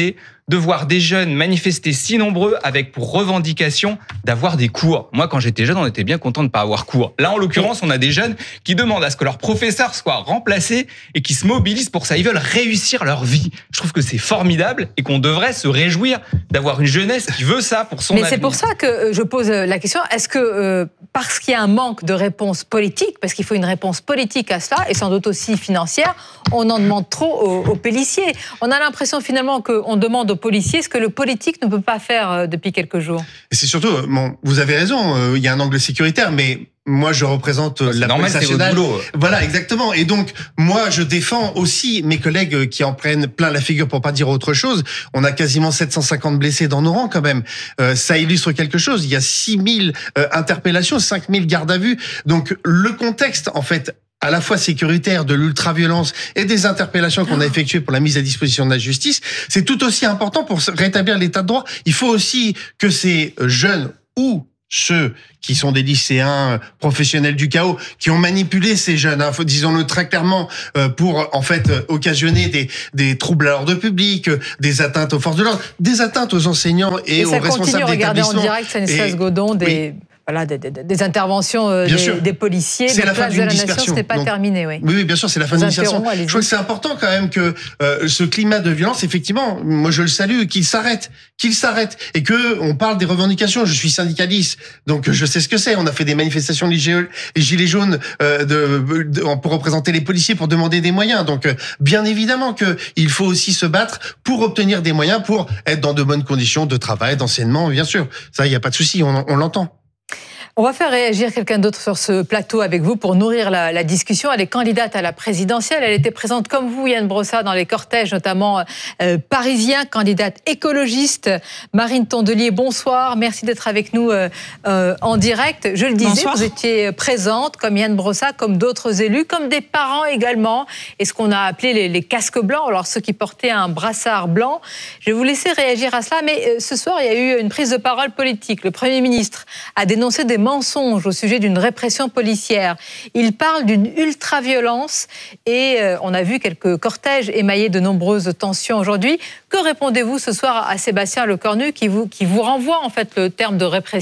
de voir des jeunes manifester si nombreux avec pour revendication d'avoir des cours. Moi, quand j'étais jeune, on était bien content de ne pas avoir cours. Là, en l'occurrence, on a des jeunes qui demandent à ce que leur professeur soit remplacé et qui se mobilisent pour ça. Ils veulent réussir leur vie. Je trouve que c'est formidable et qu'on devrait se réjouir d'avoir une jeunesse qui veut ça pour son Mais avenir. c'est pour ça que je pose la question, est-ce que euh, parce qu'il y a un manque de réponse politique, parce qu'il faut une réponse politique à cela, et sans doute aussi financière, on en demande trop aux, aux policiers. On a l'impression finalement qu'on demande aux policiers ce que le politique ne peut pas faire depuis quelques jours. Et c'est surtout, bon, vous avez raison, il y a un angle sécuritaire, mais moi, je représente c'est la normal, police nationale. Voilà, exactement. Et donc, moi, je défends aussi mes collègues qui en prennent plein la figure pour pas dire autre chose. On a quasiment sept cent cinquante blessés dans nos rangs, quand même. Euh, ça illustre quelque chose. Il y a six mille euh, interpellations, cinq mille gardes à vue. Donc, le contexte, en fait, à la fois sécuritaire de l'ultraviolence et des interpellations qu'on a effectuées pour la mise à disposition de la justice, c'est tout aussi important pour rétablir l'état de droit. Il faut aussi que ces jeunes ou ceux qui sont des lycéens professionnels du chaos, qui ont manipulé ces jeunes, hein, disons-le très clairement, euh, pour en fait occasionner des, des troubles à l'ordre public, des atteintes aux forces de l'ordre, des atteintes aux enseignants et, et aux responsables d'établissement. Regardez en direct, Stanislas Godon, des... Oui. Voilà, des, des, des interventions euh, des, des policiers, c'est de la place de la nation, ce n'est pas donc, terminé. Oui. oui, oui, bien sûr, c'est la fin de l'initiation. Je crois que c'est important quand même que euh, ce climat de violence, effectivement, moi je le salue, qu'il s'arrête, qu'il s'arrête, et que on parle des revendications. Je suis syndicaliste, donc je sais ce que c'est. On a fait des manifestations les gilets jaunes euh, de, de, pour représenter les policiers, pour demander des moyens. Donc euh, bien évidemment que il faut aussi se battre pour obtenir des moyens, pour être dans de bonnes conditions de travail, d'enseignement, bien sûr. Ça, il n'y a pas de souci, on, on l'entend. On va faire réagir quelqu'un d'autre sur ce plateau avec vous pour nourrir la, la discussion. Elle est candidate à la présidentielle. Elle était présente comme vous, Yann Brossat, dans les cortèges, notamment euh, parisiens, candidate écologiste. Marine Tondelier, bonsoir. Merci d'être avec nous euh, euh, en direct. Je le disais, bonsoir. Vous étiez présente comme Yann Brossat, comme d'autres élus, comme des parents également. Et ce qu'on a appelé les, les casques blancs, alors ceux qui portaient un brassard blanc. Je vais vous laisser réagir à cela. Mais euh, ce soir, il y a eu une prise de parole politique. Le Premier ministre a dénoncé des mensonge au sujet d'une répression policière. Il parle d'une ultra-violence et euh, on a vu quelques cortèges émaillés de nombreuses tensions aujourd'hui. Que répondez-vous ce soir à Sébastien Lecornu qui vous, qui vous renvoie en fait le terme de répression ?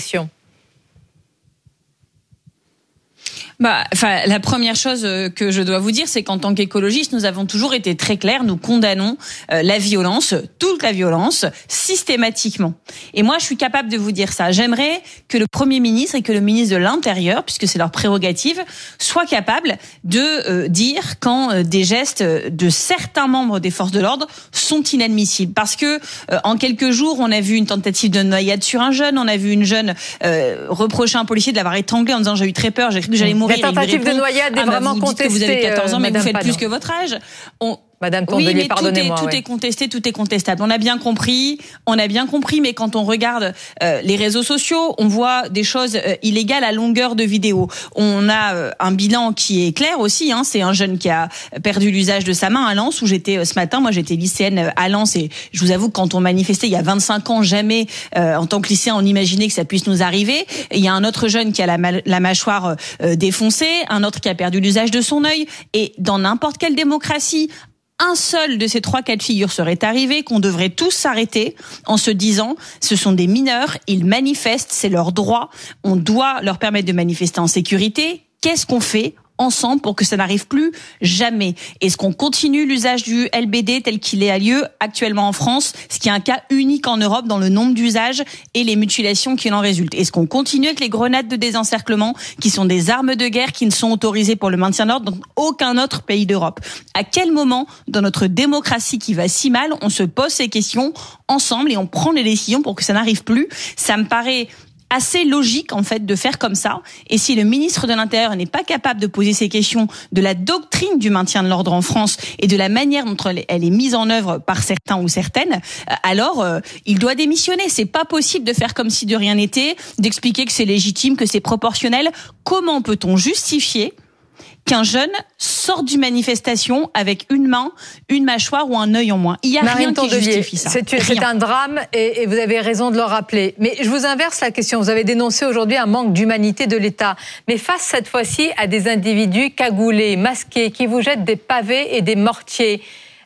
Bah, enfin, la première chose que je dois vous dire, c'est qu'en tant qu'écologistes, nous avons toujours été très clairs. Nous condamnons euh, la violence, toute la violence, systématiquement. Et moi, je suis capable de vous dire ça. J'aimerais que le Premier ministre et que le ministre de l'Intérieur, puisque c'est leur prérogative, soient capables de euh, dire quand euh, des gestes de certains membres des forces de l'ordre sont inadmissibles. Parce que euh, en quelques jours, on a vu une tentative de noyade sur un jeune, on a vu une jeune euh, reprocher à un policier de l'avoir étranglé en disant j'ai eu très peur, j'ai cru que j'allais mourir. La tentative de noyade est ah bah vraiment vous contestée. Dites que vous avez quatorze ans, mais Madame vous faites Panon. plus que votre âge. On... Madame Tondelier, oui, mais pardonnez-moi. Tout, est, tout ouais. est contesté, tout est contestable. On a bien compris, on a bien compris, mais quand on regarde euh, les réseaux sociaux, on voit des choses euh, illégales à longueur de vidéo. On a euh, un bilan qui est clair aussi. Hein, c'est un jeune qui a perdu l'usage de sa main à Lens, où j'étais euh, ce matin. Moi, j'étais lycéenne à Lens, et je vous avoue que quand on manifestait il y a vingt-cinq ans, jamais euh, en tant que lycéen on imaginait que ça puisse nous arriver. Il y a un autre jeune qui a la, ma- la mâchoire euh, défoncée, un autre qui a perdu l'usage de son œil. Et dans n'importe quelle démocratie, un seul de ces trois cas de figure serait arrivé, qu'on devrait tous s'arrêter en se disant ce sont des mineurs, ils manifestent, c'est leur droit, on doit leur permettre de manifester en sécurité. Qu'est-ce qu'on fait ensemble pour que ça n'arrive plus jamais? Est-ce qu'on continue l'usage du L B D tel qu'il est à lieu actuellement en France, ce qui est un cas unique en Europe dans le nombre d'usages et les mutilations qui en résultent? Est-ce qu'on continue avec les grenades de désencerclement qui sont des armes de guerre qui ne sont autorisées pour le maintien de l'ordre dans aucun autre pays d'Europe? À quel moment dans notre démocratie qui va si mal, on se pose ces questions ensemble et on prend les décisions pour que ça n'arrive plus? Ça me paraît assez logique en fait de faire comme ça. Et si le ministre de l'Intérieur n'est pas capable de poser ces questions de la doctrine du maintien de l'ordre en France et de la manière dont elle est mise en œuvre par certains ou certaines, alors euh, il doit démissionner. C'est pas possible de faire comme si de rien n'était, d'expliquer que c'est légitime, que c'est proportionnel. Comment peut-on justifier qu'un jeune sorte d'une manifestation avec une main, une mâchoire ou un œil en moins? Il n'y a Marine rien Tondelier, qui justifie ça. C'est, c'est un drame et, et vous avez raison de le rappeler. Mais je vous inverse la question. Vous avez dénoncé aujourd'hui un manque d'humanité de l'État. Mais face cette fois-ci à des individus cagoulés, masqués, qui vous jettent des pavés et des mortiers,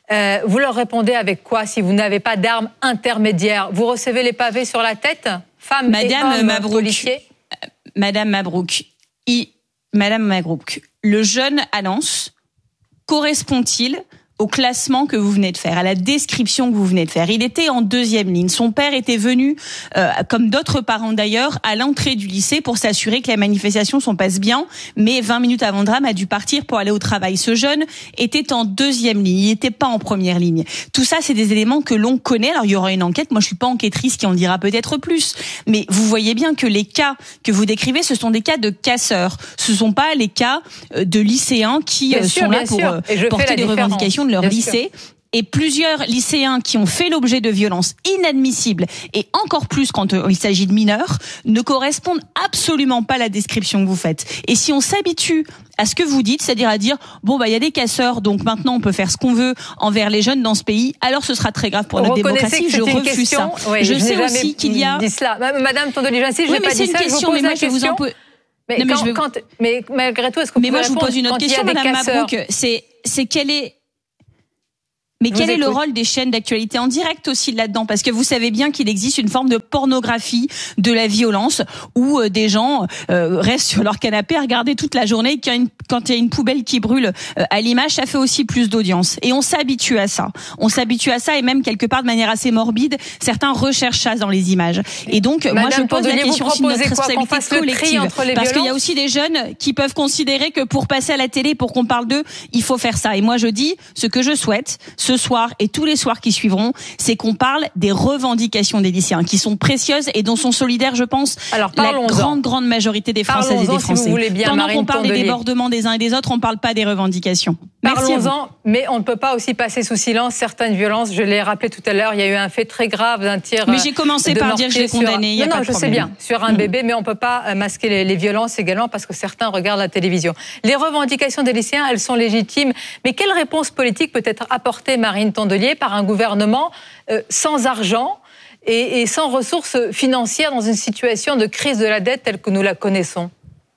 Euh, vous leur répondez avec quoi si vous n'avez pas d'armes intermédiaires? Vous recevez les pavés sur la tête, femmes Madame et hommes Mabrouk, policiers? Madame Mabrouk, il, Madame Mabrouk, le jeune Alance correspond-il au classement que vous venez de faire, à la description que vous venez de faire? Il était en deuxième ligne. Son père était venu, euh, comme d'autres parents d'ailleurs, à l'entrée du lycée pour s'assurer que la manifestation s'en passe bien, mais vingt minutes avant le drame a dû partir pour aller au travail. Ce jeune était en deuxième ligne, il n'était pas en première ligne. Tout ça, c'est des éléments que l'on connaît. Alors, il y aura une enquête. Moi, je suis pas enquêtrice qui en dira peut-être plus. Mais vous voyez bien que les cas que vous décrivez, ce sont des cas de casseurs. Ce sont pas les cas de lycéens qui bien sont sûr, là pour porter des revendications de leur bien lycée. Sûr. Et plusieurs lycéens qui ont fait l'objet de violences inadmissibles, et encore plus quand il s'agit de mineurs, ne correspondent absolument pas à la description que vous faites. Et si on s'habitue à ce que vous dites, c'est-à-dire à dire bon bah il y a des casseurs, donc maintenant on peut faire ce qu'on veut envers les jeunes dans ce pays, alors ce sera très grave pour notre démocratie. Je refuse question, ça. Oui, je, je sais aussi qu'il y a. Dit cela. Madame Tondelier, j'insiste, je oui, n'ai pas dit ça. C'est une question, mais moi je vais vous en poser. Mais, quand, mais, vais... quand, mais malgré tout, est-ce que vous mais pouvez moi je vous pose une autre question, Madame Mabrouk. C'est c'est quel est Mais vous quel écoute. est le rôle des chaînes d'actualité en direct aussi là-dedans? Parce que vous savez bien qu'il existe une forme de pornographie de la violence où euh, des gens euh, restent sur leur canapé à regarder toute la journée. Quand il y a une, quand il y a une poubelle qui brûle euh, à l'image, ça fait aussi plus d'audience. Et on s'habitue à ça. On s'habitue à ça et même quelque part de manière assez morbide, certains recherchent ça dans les images. Et donc, Madame moi je pose Tondelier, la question aussi de notre responsabilité collective. Parce qu'il y a aussi des jeunes qui peuvent considérer que pour passer à la télé, pour qu'on parle d'eux, il faut faire ça. Et moi je dis, ce que je souhaite, ce soir et tous les soirs qui suivront, c'est qu'on parle des revendications des lycéens, qui sont précieuses et dont sont solidaires, je pense, Alors, la grande, grande majorité des Françaises et des Français. Si vous voulez bien, Pendant Marine qu'on parle Tondelier. des débordements des uns et des autres, on ne parle pas des revendications. Parlons-en, mais on ne peut pas aussi passer sous silence certaines violences. Je l'ai rappelé tout à l'heure, il y a eu un fait très grave d'un tir. Mais j'ai commencé par dire que je l'ai condamné. Il y a non, pas non, de je sais bien, sur un mmh. bébé, mais on ne peut pas masquer les, les violences également parce que certains regardent la télévision. Les revendications des lycéens, elles sont légitimes, mais quelle réponse politique peut être apportée, Marine Tondelier, par un gouvernement euh, sans argent et, et sans ressources financières dans une situation de crise de la dette telle que nous la connaissons?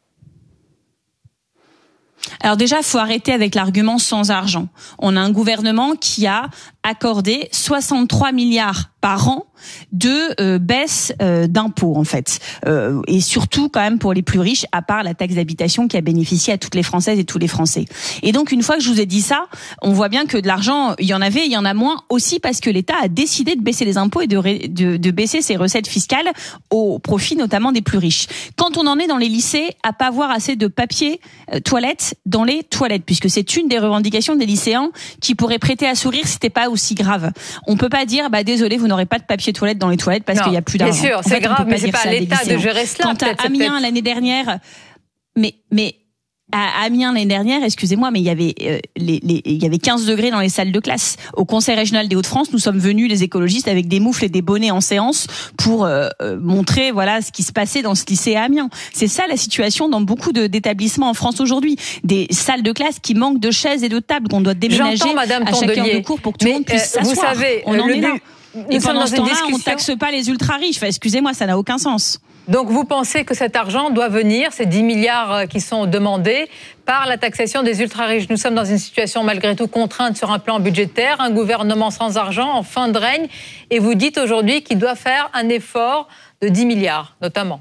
Alors déjà, il faut arrêter avec l'argument sans argent. On a un gouvernement qui a accordé soixante-trois milliards par an de euh, baisse euh, d'impôts en fait, euh, et surtout quand même pour les plus riches, à part la taxe d'habitation qui a bénéficié à toutes les Françaises et tous les Français. Et donc une fois que je vous ai dit ça, on voit bien que de l'argent, il y en avait, il y en a moins aussi parce que l'État a décidé de baisser les impôts et de, ré, de, de baisser ses recettes fiscales au profit notamment des plus riches. Quand on en est dans les lycées à pas avoir assez de papier euh, toilette dans les toilettes, puisque c'est une des revendications des lycéens qui pourraient prêter à sourire si c'était pas aussi grave. On peut pas dire bah désolé, vous n'aurez pas de papier toilette dans les toilettes parce qu'il n'y a plus d'argent. Bien sûr, c'est grave, mais c'est pas à l'État de gérer cela. Quant à Amiens l'année dernière, mais mais à Amiens l'année dernière, excusez-moi, mais il y avait euh, les, les, il y avait quinze degrés dans les salles de classe. Au Conseil régional des Hauts-de-France, nous sommes venus les écologistes avec des moufles et des bonnets en séance pour euh, montrer voilà ce qui se passait dans ce lycée à Amiens. C'est ça la situation dans beaucoup de, d'établissements en France aujourd'hui. Des salles de classe qui manquent de chaises et de tables qu'on doit déménager Madame à chaque heure de cours pour que tout le monde puisse euh, s'asseoir. Vous savez, on en le est but, là. Et pendant ce temps-là, on taxe pas les ultra riches. Enfin, excusez-moi, ça n'a aucun sens. Donc vous pensez que cet argent doit venir, ces dix milliards qui sont demandés, par la taxation des ultra-riches. Nous sommes dans une situation malgré tout contrainte sur un plan budgétaire, un gouvernement sans argent, en fin de règne, et vous dites aujourd'hui qu'il doit faire un effort de dix milliards, notamment.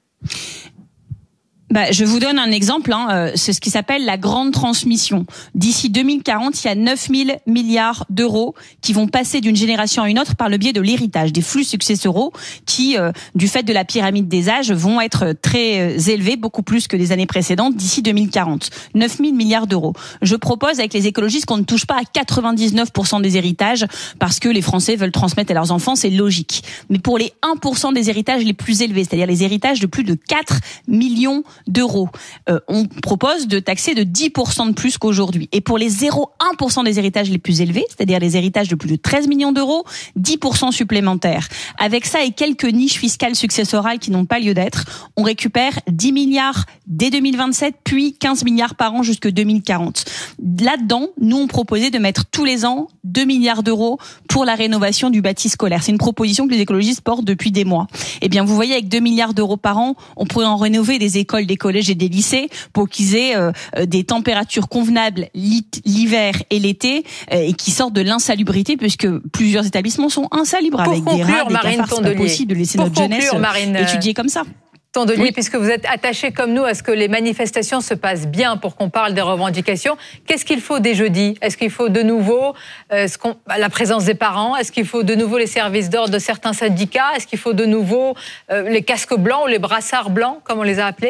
Bah, je vous donne un exemple, hein, euh, c'est ce qui s'appelle la grande transmission. D'ici deux mille quarante, il y a neuf mille milliards d'euros qui vont passer d'une génération à une autre par le biais de l'héritage, des flux successoraux qui, euh, du fait de la pyramide des âges, vont être très euh, élevés, beaucoup plus que les années précédentes, d'ici deux mille quarante. neuf mille milliards d'euros. Je propose avec les écologistes qu'on ne touche pas à quatre-vingt-dix-neuf pour cent des héritages parce que les Français veulent transmettre à leurs enfants, c'est logique. Mais pour les un pour cent des héritages les plus élevés, c'est-à-dire les héritages de plus de quatre millions d'euros. Euh, on propose de taxer de dix pour cent de plus qu'aujourd'hui. Et pour les zéro virgule un pour cent des héritages les plus élevés, c'est-à-dire les héritages de plus de treize millions d'euros, dix pour cent supplémentaires. Avec ça et quelques niches fiscales successorales qui n'ont pas lieu d'être, on récupère dix milliards dès deux mille vingt-sept, puis quinze milliards par an jusque deux mille quarante. Là-dedans, nous, on proposait de mettre tous les ans deux milliards d'euros pour la rénovation du bâti scolaire. C'est une proposition que les écologistes portent depuis des mois. Eh bien, vous voyez, avec deux milliards d'euros par an, on pourrait en rénover des écoles écoles, des collèges et des lycées pour qu'ils aient euh, des températures convenables l'hiver et l'été euh, et qui sortent de l'insalubrité puisque plusieurs établissements sont insalubres pour avec conclure, des rats, des Marine cafards. C'est pas possible de laisser pour notre conclure, jeunesse Marine, étudier comme ça. Tondelier, oui. Puisque vous êtes attaché comme nous à ce que les manifestations se passent bien pour qu'on parle des revendications, qu'est-ce qu'il faut dès jeudi ? Est-ce qu'il faut de nouveau euh, ce qu'on, la présence des parents ? Est-ce qu'il faut de nouveau les services d'ordre de certains syndicats ? Est-ce qu'il faut de nouveau euh, les casques blancs ou les brassards blancs, comme on les a appelés ?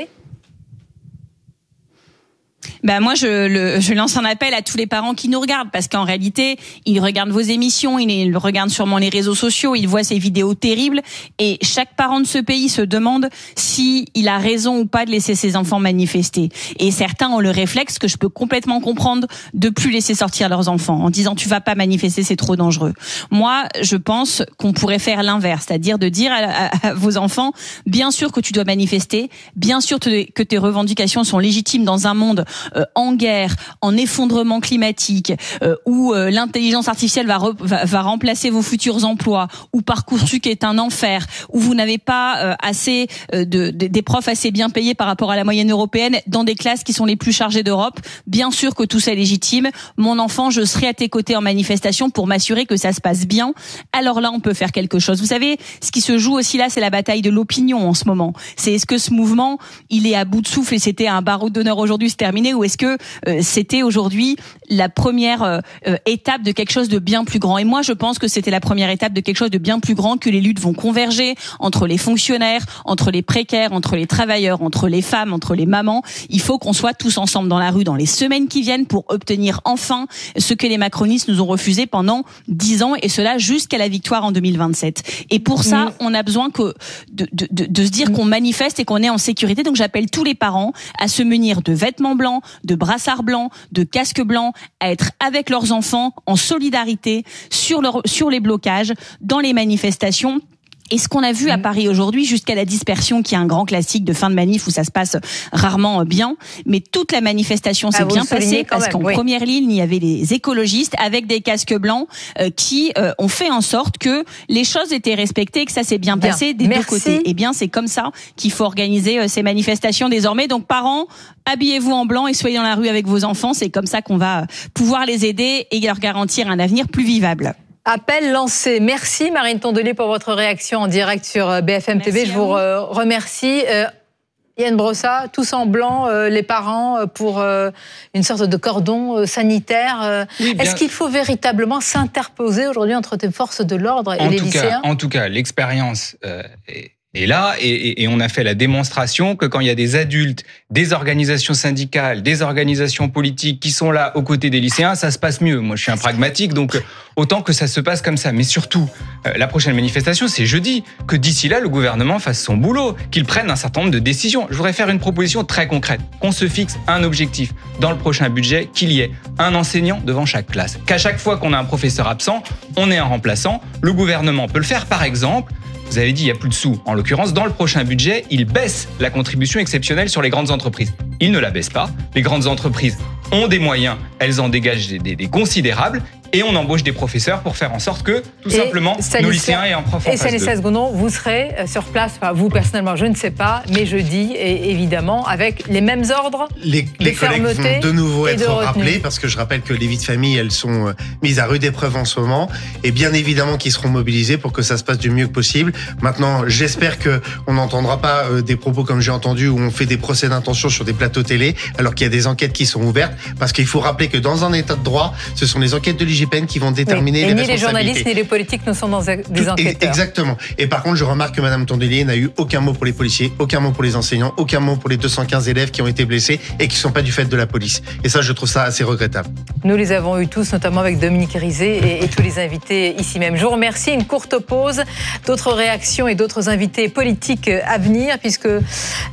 Ben moi, je, le, je lance un appel à tous les parents qui nous regardent, parce qu'en réalité, ils regardent vos émissions, ils regardent sûrement les réseaux sociaux, ils voient ces vidéos terribles, et chaque parent de ce pays se demande si il a raison ou pas de laisser ses enfants manifester. Et certains ont le réflexe, que je peux complètement comprendre, de plus laisser sortir leurs enfants, en disant tu vas pas manifester, c'est trop dangereux. Moi, je pense qu'on pourrait faire l'inverse, c'est-à-dire de dire à, à, à vos enfants, bien sûr que tu dois manifester, bien sûr que tes revendications sont légitimes dans un monde Euh, en guerre, en effondrement climatique, euh, où euh, l'intelligence artificielle va, re, va, va remplacer vos futurs emplois, où Parcoursup est un enfer, où vous n'avez pas euh, assez euh, de, de, des profs assez bien payés par rapport à la moyenne européenne dans des classes qui sont les plus chargées d'Europe. Bien sûr que tout ça est légitime. Mon enfant, je serai à tes côtés en manifestation pour m'assurer que ça se passe bien. Alors là, on peut faire quelque chose. Vous savez, ce qui se joue aussi là, c'est la bataille de l'opinion en ce moment. C'est est-ce que ce mouvement, il est à bout de souffle et c'était un baroud d'honneur aujourd'hui, c'est terminé, ou est-ce que euh, c'était aujourd'hui la première euh, étape de quelque chose de bien plus grand? Et moi, je pense que c'était la première étape de quelque chose de bien plus grand, que les luttes vont converger entre les fonctionnaires, entre les précaires, entre les travailleurs, entre les femmes, entre les mamans. Il faut qu'on soit tous ensemble dans la rue dans les semaines qui viennent pour obtenir enfin ce que les macronistes nous ont refusé pendant dix ans, et cela jusqu'à la victoire en deux mille vingt-sept. Et pour ça, on a besoin que de, de, de, de se dire qu'on manifeste et qu'on est en sécurité. Donc j'appelle tous les parents à se munir de vêtements blancs, de brassards blancs, de casques blancs, à être avec leurs enfants en solidarité sur, leur, sur les blocages, dans les manifestations. Et ce qu'on a vu à Paris aujourd'hui, jusqu'à la dispersion, qui est un grand classique de fin de manif où ça se passe rarement bien, mais toute la manifestation s'est ah, bien passée parce même, qu'en oui. première ligne, il y avait les écologistes avec des casques blancs euh, qui euh, ont fait en sorte que les choses étaient respectées et que ça s'est bien, bien passé des Merci. deux côtés. Et bien, c'est comme ça qu'il faut organiser euh, ces manifestations désormais. Donc, parents, habillez-vous en blanc et soyez dans la rue avec vos enfants. C'est comme ça qu'on va pouvoir les aider et leur garantir un avenir plus vivable. Appel lancé. Merci Marine Tondelier pour votre réaction en direct sur B F M T V. Merci. Je vous remercie. Euh, Yann Brossa, tous en blanc, euh, les parents, euh, pour euh, une sorte de cordon euh, sanitaire. Euh. Oui, Est-ce qu'il faut véritablement s'interposer aujourd'hui entre les forces de l'ordre et en les tout lycéens ? cas, En tout cas, l'expérience euh, est... Et là, et, et on a fait la démonstration que quand il y a des adultes, des organisations syndicales, des organisations politiques qui sont là aux côtés des lycéens, ça se passe mieux. Moi, je suis un pragmatique, donc autant que ça se passe comme ça. Mais surtout, euh, la prochaine manifestation, c'est jeudi. Que d'ici là, le gouvernement fasse son boulot, qu'il prenne un certain nombre de décisions. Je voudrais faire une proposition très concrète. Qu'on se fixe un objectif dans le prochain budget, qu'il y ait un enseignant devant chaque classe. Qu'à chaque fois qu'on a un professeur absent, on ait un remplaçant. Le gouvernement peut le faire, par exemple. Vous avez dit, il n'y a plus de sous. En l'occurrence, dans le prochain budget, il baisse la contribution exceptionnelle sur les grandes entreprises. Il ne la baisse pas. Les grandes entreprises ont des moyens, elles en dégagent des, des, des considérables, et on embauche des professeurs pour faire en sorte que, tout et simplement, nos lycéens aient un prof en face d'eux. Et Stanislas Gondon, vous serez sur place, enfin vous personnellement, je ne sais pas, mais jeudi, et évidemment, avec les mêmes ordres les, de les collègues vont de nouveau être de rappelés, parce que je rappelle que les vies de famille, elles sont mises à rude épreuve en ce moment, et bien évidemment qu'ils seront mobilisés pour que ça se passe du mieux que possible. Maintenant, j'espère qu'on n'entendra pas des propos comme j'ai entendu, où on fait des procès d'intention sur des plateaux télé, alors qu'il y a des enquêtes qui sont ouvertes, parce qu'il faut rappeler que dans un état de droit, ce sont les enquêtes de l'I G P N qui vont déterminer oui, les et responsabilités. Ni les journalistes ni les politiques ne sont dans des Tout, enquêteurs. Exactement. Et par contre, je remarque que Mme Tondelier n'a eu aucun mot pour les policiers, aucun mot pour les enseignants, aucun mot pour les deux cent quinze élèves qui ont été blessés et qui ne sont pas du fait de la police. Et ça, je trouve ça assez regrettable. Nous les avons eu tous, notamment avec Dominique Rizet et, et tous les invités ici même. Je vous remercie. Une courte pause. D'autres réactions et d'autres invités politiques à venir, puisque euh,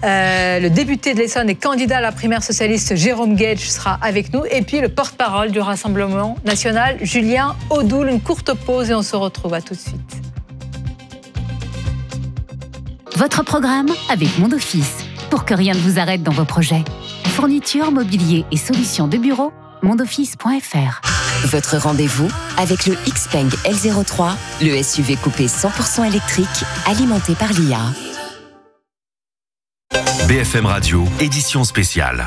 le député de l'Essonne et candidat à la primaire socialiste Jérôme Guedj sera avec nous. Et puis le porte-parole du Rassemblement national, Julien Audoul. Une courte pause et on se retrouve. À tout de suite. Votre programme avec Mon Office, pour que rien ne vous arrête dans vos projets. Fourniture, mobilier et solutions de bureau, mondoffice point f r. Votre rendez-vous avec le Xpeng L zéro trois, le S U V coupé cent pour cent électrique, alimenté par l'I A. B F M Radio, édition spéciale.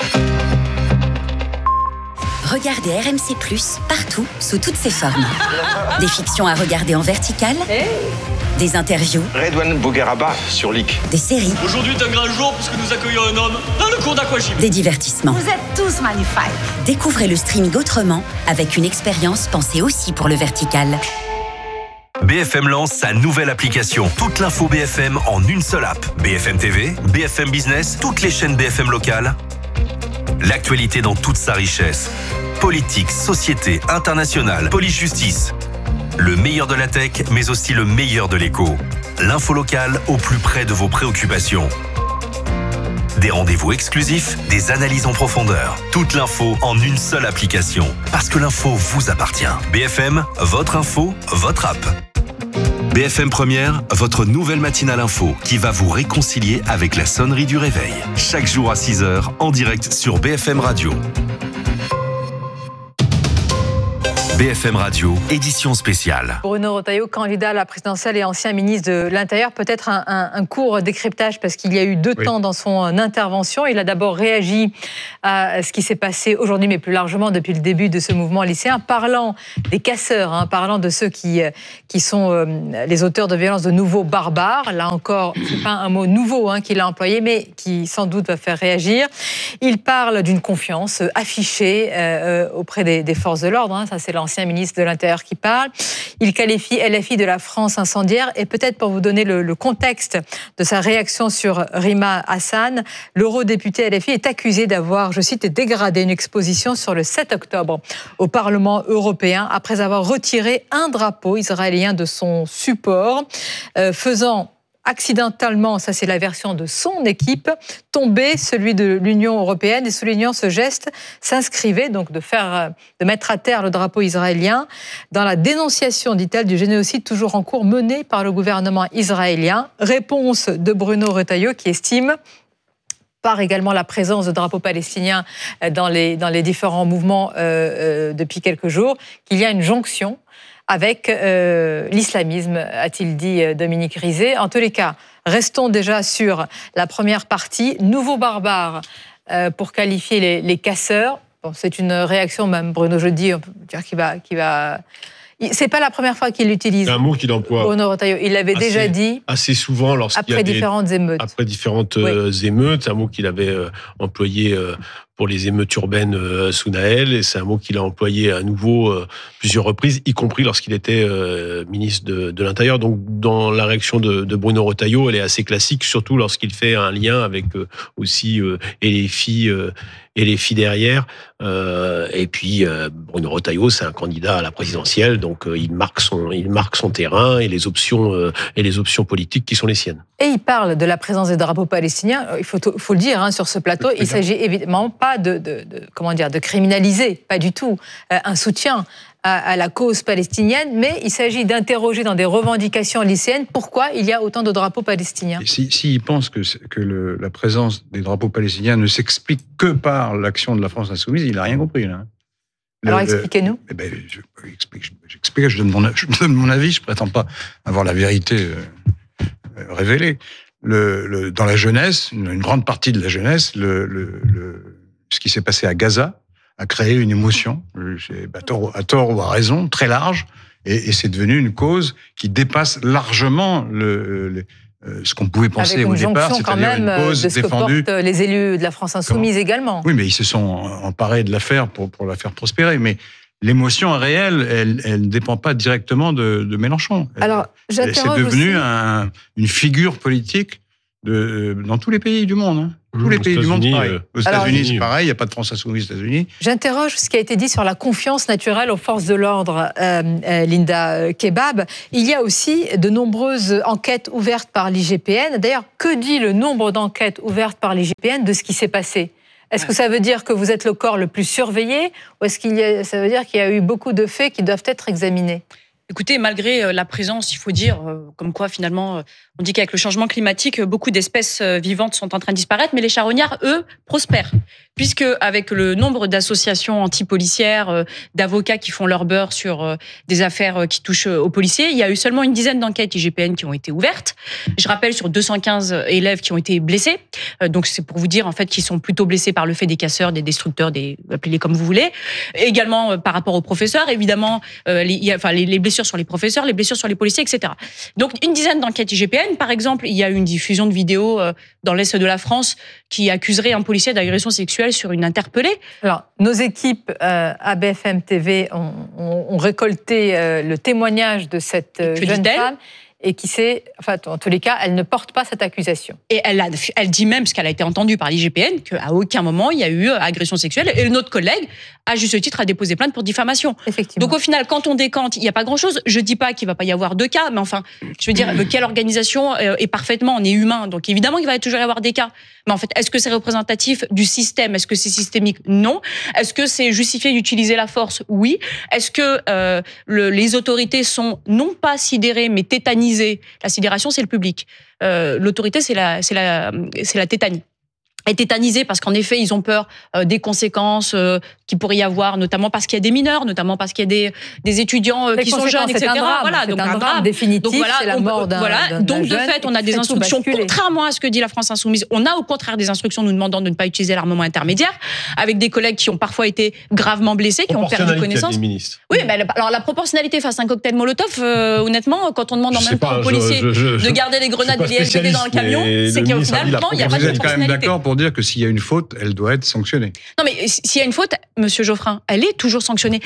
Regardez R M C plus, partout, sous toutes ses formes. Des fictions à regarder en vertical, des interviews, Redouane Bougueraba sur L I C. Des séries. Aujourd'hui est un grand jour puisque nous accueillons un homme dans le cours d'aquagym. Des divertissements. Vous êtes tous magnifiques. Découvrez le streaming autrement, avec une expérience pensée aussi pour le vertical. B F M lance sa nouvelle application. Toute l'info B F M en une seule app. B F M T V, B F M Business, toutes les chaînes B F M locales. L'actualité dans toute sa richesse. Politique, société, internationale, police-justice. Le meilleur de la tech, mais aussi le meilleur de l'écho. L'info locale au plus près de vos préoccupations. Des rendez-vous exclusifs, des analyses en profondeur. Toute l'info en une seule application. Parce que l'info vous appartient. B F M, votre info, votre app. B F M Première, votre nouvelle matinale info qui va vous réconcilier avec la sonnerie du réveil. Chaque jour à six heures, en direct sur B F M Radio. B F M Radio, édition spéciale. Bruno Retailleau, candidat à la présidentielle et ancien ministre de l'Intérieur, peut-être un, un, un court décryptage parce qu'il y a eu deux oui. temps dans son intervention. Il a d'abord réagi à ce qui s'est passé aujourd'hui, mais plus largement depuis le début de ce mouvement lycéen, parlant des casseurs, hein, parlant de ceux qui, qui sont euh, les auteurs de violences de nouveaux barbares. Là encore, c'est pas un mot nouveau hein, qu'il a employé, mais qui sans doute va faire réagir. Il parle d'une confiance affichée euh, auprès des, des forces de l'ordre. Hein, ça, c'est l'ancien ministre de l'Intérieur qui parle. Il qualifie L F I de la France incendiaire. Et peut-être pour vous donner le, le contexte de sa réaction sur Rima Hassan, l'eurodéputé L F I est accusé d'avoir, je cite, dégradé une exposition sur le sept octobre au Parlement européen après avoir retiré un drapeau israélien de son support, euh, faisant accidentellement, ça c'est la version de son équipe, tomber celui de l'Union européenne et soulignant ce geste s'inscrivait donc de faire, de mettre à terre le drapeau israélien dans la dénonciation, dit-elle, du génocide toujours en cours mené par le gouvernement israélien. Réponse de Bruno Retailleau qui estime par également la présence de drapeaux palestiniens dans les, dans les différents mouvements euh, euh, depuis quelques jours, qu'il y a une jonction avec euh, l'islamisme, a-t-il dit Dominique Rizet. En tous les cas, restons déjà sur la première partie. Nouveau barbare euh, pour qualifier les, les casseurs. Bon, c'est une réaction, même Bruno Jeudi, on peut dire qu'il va... Qu'il va... C'est pas la première fois qu'il l'utilise. C'est un mot qu'il emploie. Bruno Retailleau, il l'avait assez, déjà dit. Assez souvent lorsqu'il y a après des, différentes émeutes. Après différentes oui. émeutes, c'est un mot qu'il avait euh, employé euh, pour les émeutes urbaines euh, sous Naël, et c'est un mot qu'il a employé à nouveau euh, plusieurs reprises, y compris lorsqu'il était euh, ministre de, de l'Intérieur. Donc, dans la réaction de, de Bruno Retailleau, elle est assez classique, surtout lorsqu'il fait un lien avec euh, aussi euh, et les filles. Euh, et les filles derrière. Euh, et puis, euh, Bruno Retailleau, c'est un candidat à la présidentielle, donc euh, il marque son, il marque son terrain et les options euh, et les options politiques qui sont les siennes. Et il parle de la présence des drapeaux palestiniens. Il faut, faut le dire hein, sur ce plateau. Il s'agit évidemment pas de, de, de, comment dire, de criminaliser, pas du tout, euh, un soutien à, à la cause palestinienne, mais il s'agit d'interroger dans des revendications lycéennes pourquoi il y a autant de drapeaux palestiniens. S'il si, si pense que, que le, la présence des drapeaux palestiniens ne s'explique que par l'action de la France insoumise, il n'a rien compris là. Le, Alors expliquez-nous. Eh ben, je, j'explique, j'explique, je donne mon, je donne mon avis, je ne prétends pas avoir la vérité euh, révélée. Le, le, dans la jeunesse, une, une grande partie de la jeunesse, le, le, le, ce qui s'est passé à Gaza a créé une émotion, à tort, à tort ou à raison, très large, et, et c'est devenu une cause qui dépasse largement le, le, ce qu'on pouvait penser au départ, c'est-à-dire une cause de ce défendue. Que portent les élus de la France insoumise également. Oui, mais ils se sont emparés de l'affaire pour, pour la faire prospérer, mais l'émotion réelle, elle, elle ne dépend pas directement de, de Mélenchon. Alors, c'est devenu un, une figure politique de, dans tous les pays du monde. Hein. Tous les pays du monde, pareil. Aux États-Unis, c'est pareil, il n'y a pas de France insoumise aux États-Unis. J'interroge ce qui a été dit sur la confiance naturelle aux forces de l'ordre, euh, euh, Linda Kebab. Il y a aussi de nombreuses enquêtes ouvertes par l'I G P N. D'ailleurs, que dit le nombre d'enquêtes ouvertes par l'I G P N de ce qui s'est passé ? Est-ce que ça veut dire que vous êtes le corps le plus surveillé, ou est-ce qu'il y a, ça veut dire qu'il y a eu beaucoup de faits qui doivent être examinés ? Écoutez, malgré la présence, il faut dire, comme quoi finalement, on dit qu'avec le changement climatique, beaucoup d'espèces vivantes sont en train de disparaître, mais les charognards, eux, prospèrent. Puisque avec le nombre d'associations anti-policières, d'avocats qui font leur beurre sur des affaires qui touchent aux policiers, il y a eu seulement une dizaine d'enquêtes I G P N qui ont été ouvertes. Je rappelle sur deux cent quinze élèves qui ont été blessés. Donc c'est pour vous dire en fait qu'ils sont plutôt blessés par le fait des casseurs, des destructeurs, des appelez-les comme vous voulez. Également par rapport aux professeurs, évidemment, les, il y a, enfin les, les blessures sur les professeurs, les blessures sur les policiers, et cetera. Donc une dizaine d'enquêtes I G P N. Par exemple, il y a eu une diffusion de vidéos dans l'est de la France qui accuserait un policier d'agression sexuelle sur une interpellée. Alors, nos équipes euh, à B F M T V ont, ont, ont récolté euh, le témoignage de cette euh, jeune femme et qui s'est, enfin, en tous les cas, elle ne porte pas cette accusation. Et elle, a, elle dit même, parce qu'elle a été entendue par l'I G P N, qu'à aucun moment il y a eu agression sexuelle. Et notre collègue, à juste titre, a déposé plainte pour diffamation. Effectivement. Donc au final, quand on décante, il n'y a pas grand-chose. Je dis pas qu'il va pas y avoir deux cas, mais enfin, je veux dire, quelle organisation est parfaitement, on est humain, donc évidemment qu'il va toujours y avoir des cas. Mais en fait, est-ce que c'est représentatif du système? Est-ce que c'est systémique? Non. Est-ce que c'est justifié d'utiliser la force? Oui. Est-ce que euh, le, les autorités sont non pas sidérées, mais tétanisées? La sidération, c'est le public. Euh, l'autorité, c'est la, c'est la, c'est la tétanie. Et tétanisés parce qu'en effet, ils ont peur euh, des conséquences euh, qu'il pourrait y avoir, notamment parce qu'il y a des mineurs, notamment parce qu'il y a des, des étudiants euh, qui sont jeunes, et cetera. Un drame, voilà, donc un, un drame, drame définitif, donc voilà, c'est la mort d'un, voilà. d'un, donc d'un de fait, on a des instructions, contrairement à ce que dit la France Insoumise, on a au contraire des instructions nous demandant de ne pas utiliser l'armement intermédiaire, avec des collègues qui ont parfois été gravement blessés, qui ont perdu connaissance. Oui, mais alors la proportionnalité face à un cocktail Molotov, euh, honnêtement, quand on demande en même temps aux policiers de garder les grenades et les L G B D dans le camion, c'est qu'au final, il n'y a pas de proportionnalité. Vous êtes quand même d'accord pour dire que s'il y a une faute, elle doit être sanctionnée. Non, mais s'il y a une faute, Monsieur Geoffrin, elle est toujours sanctionnée.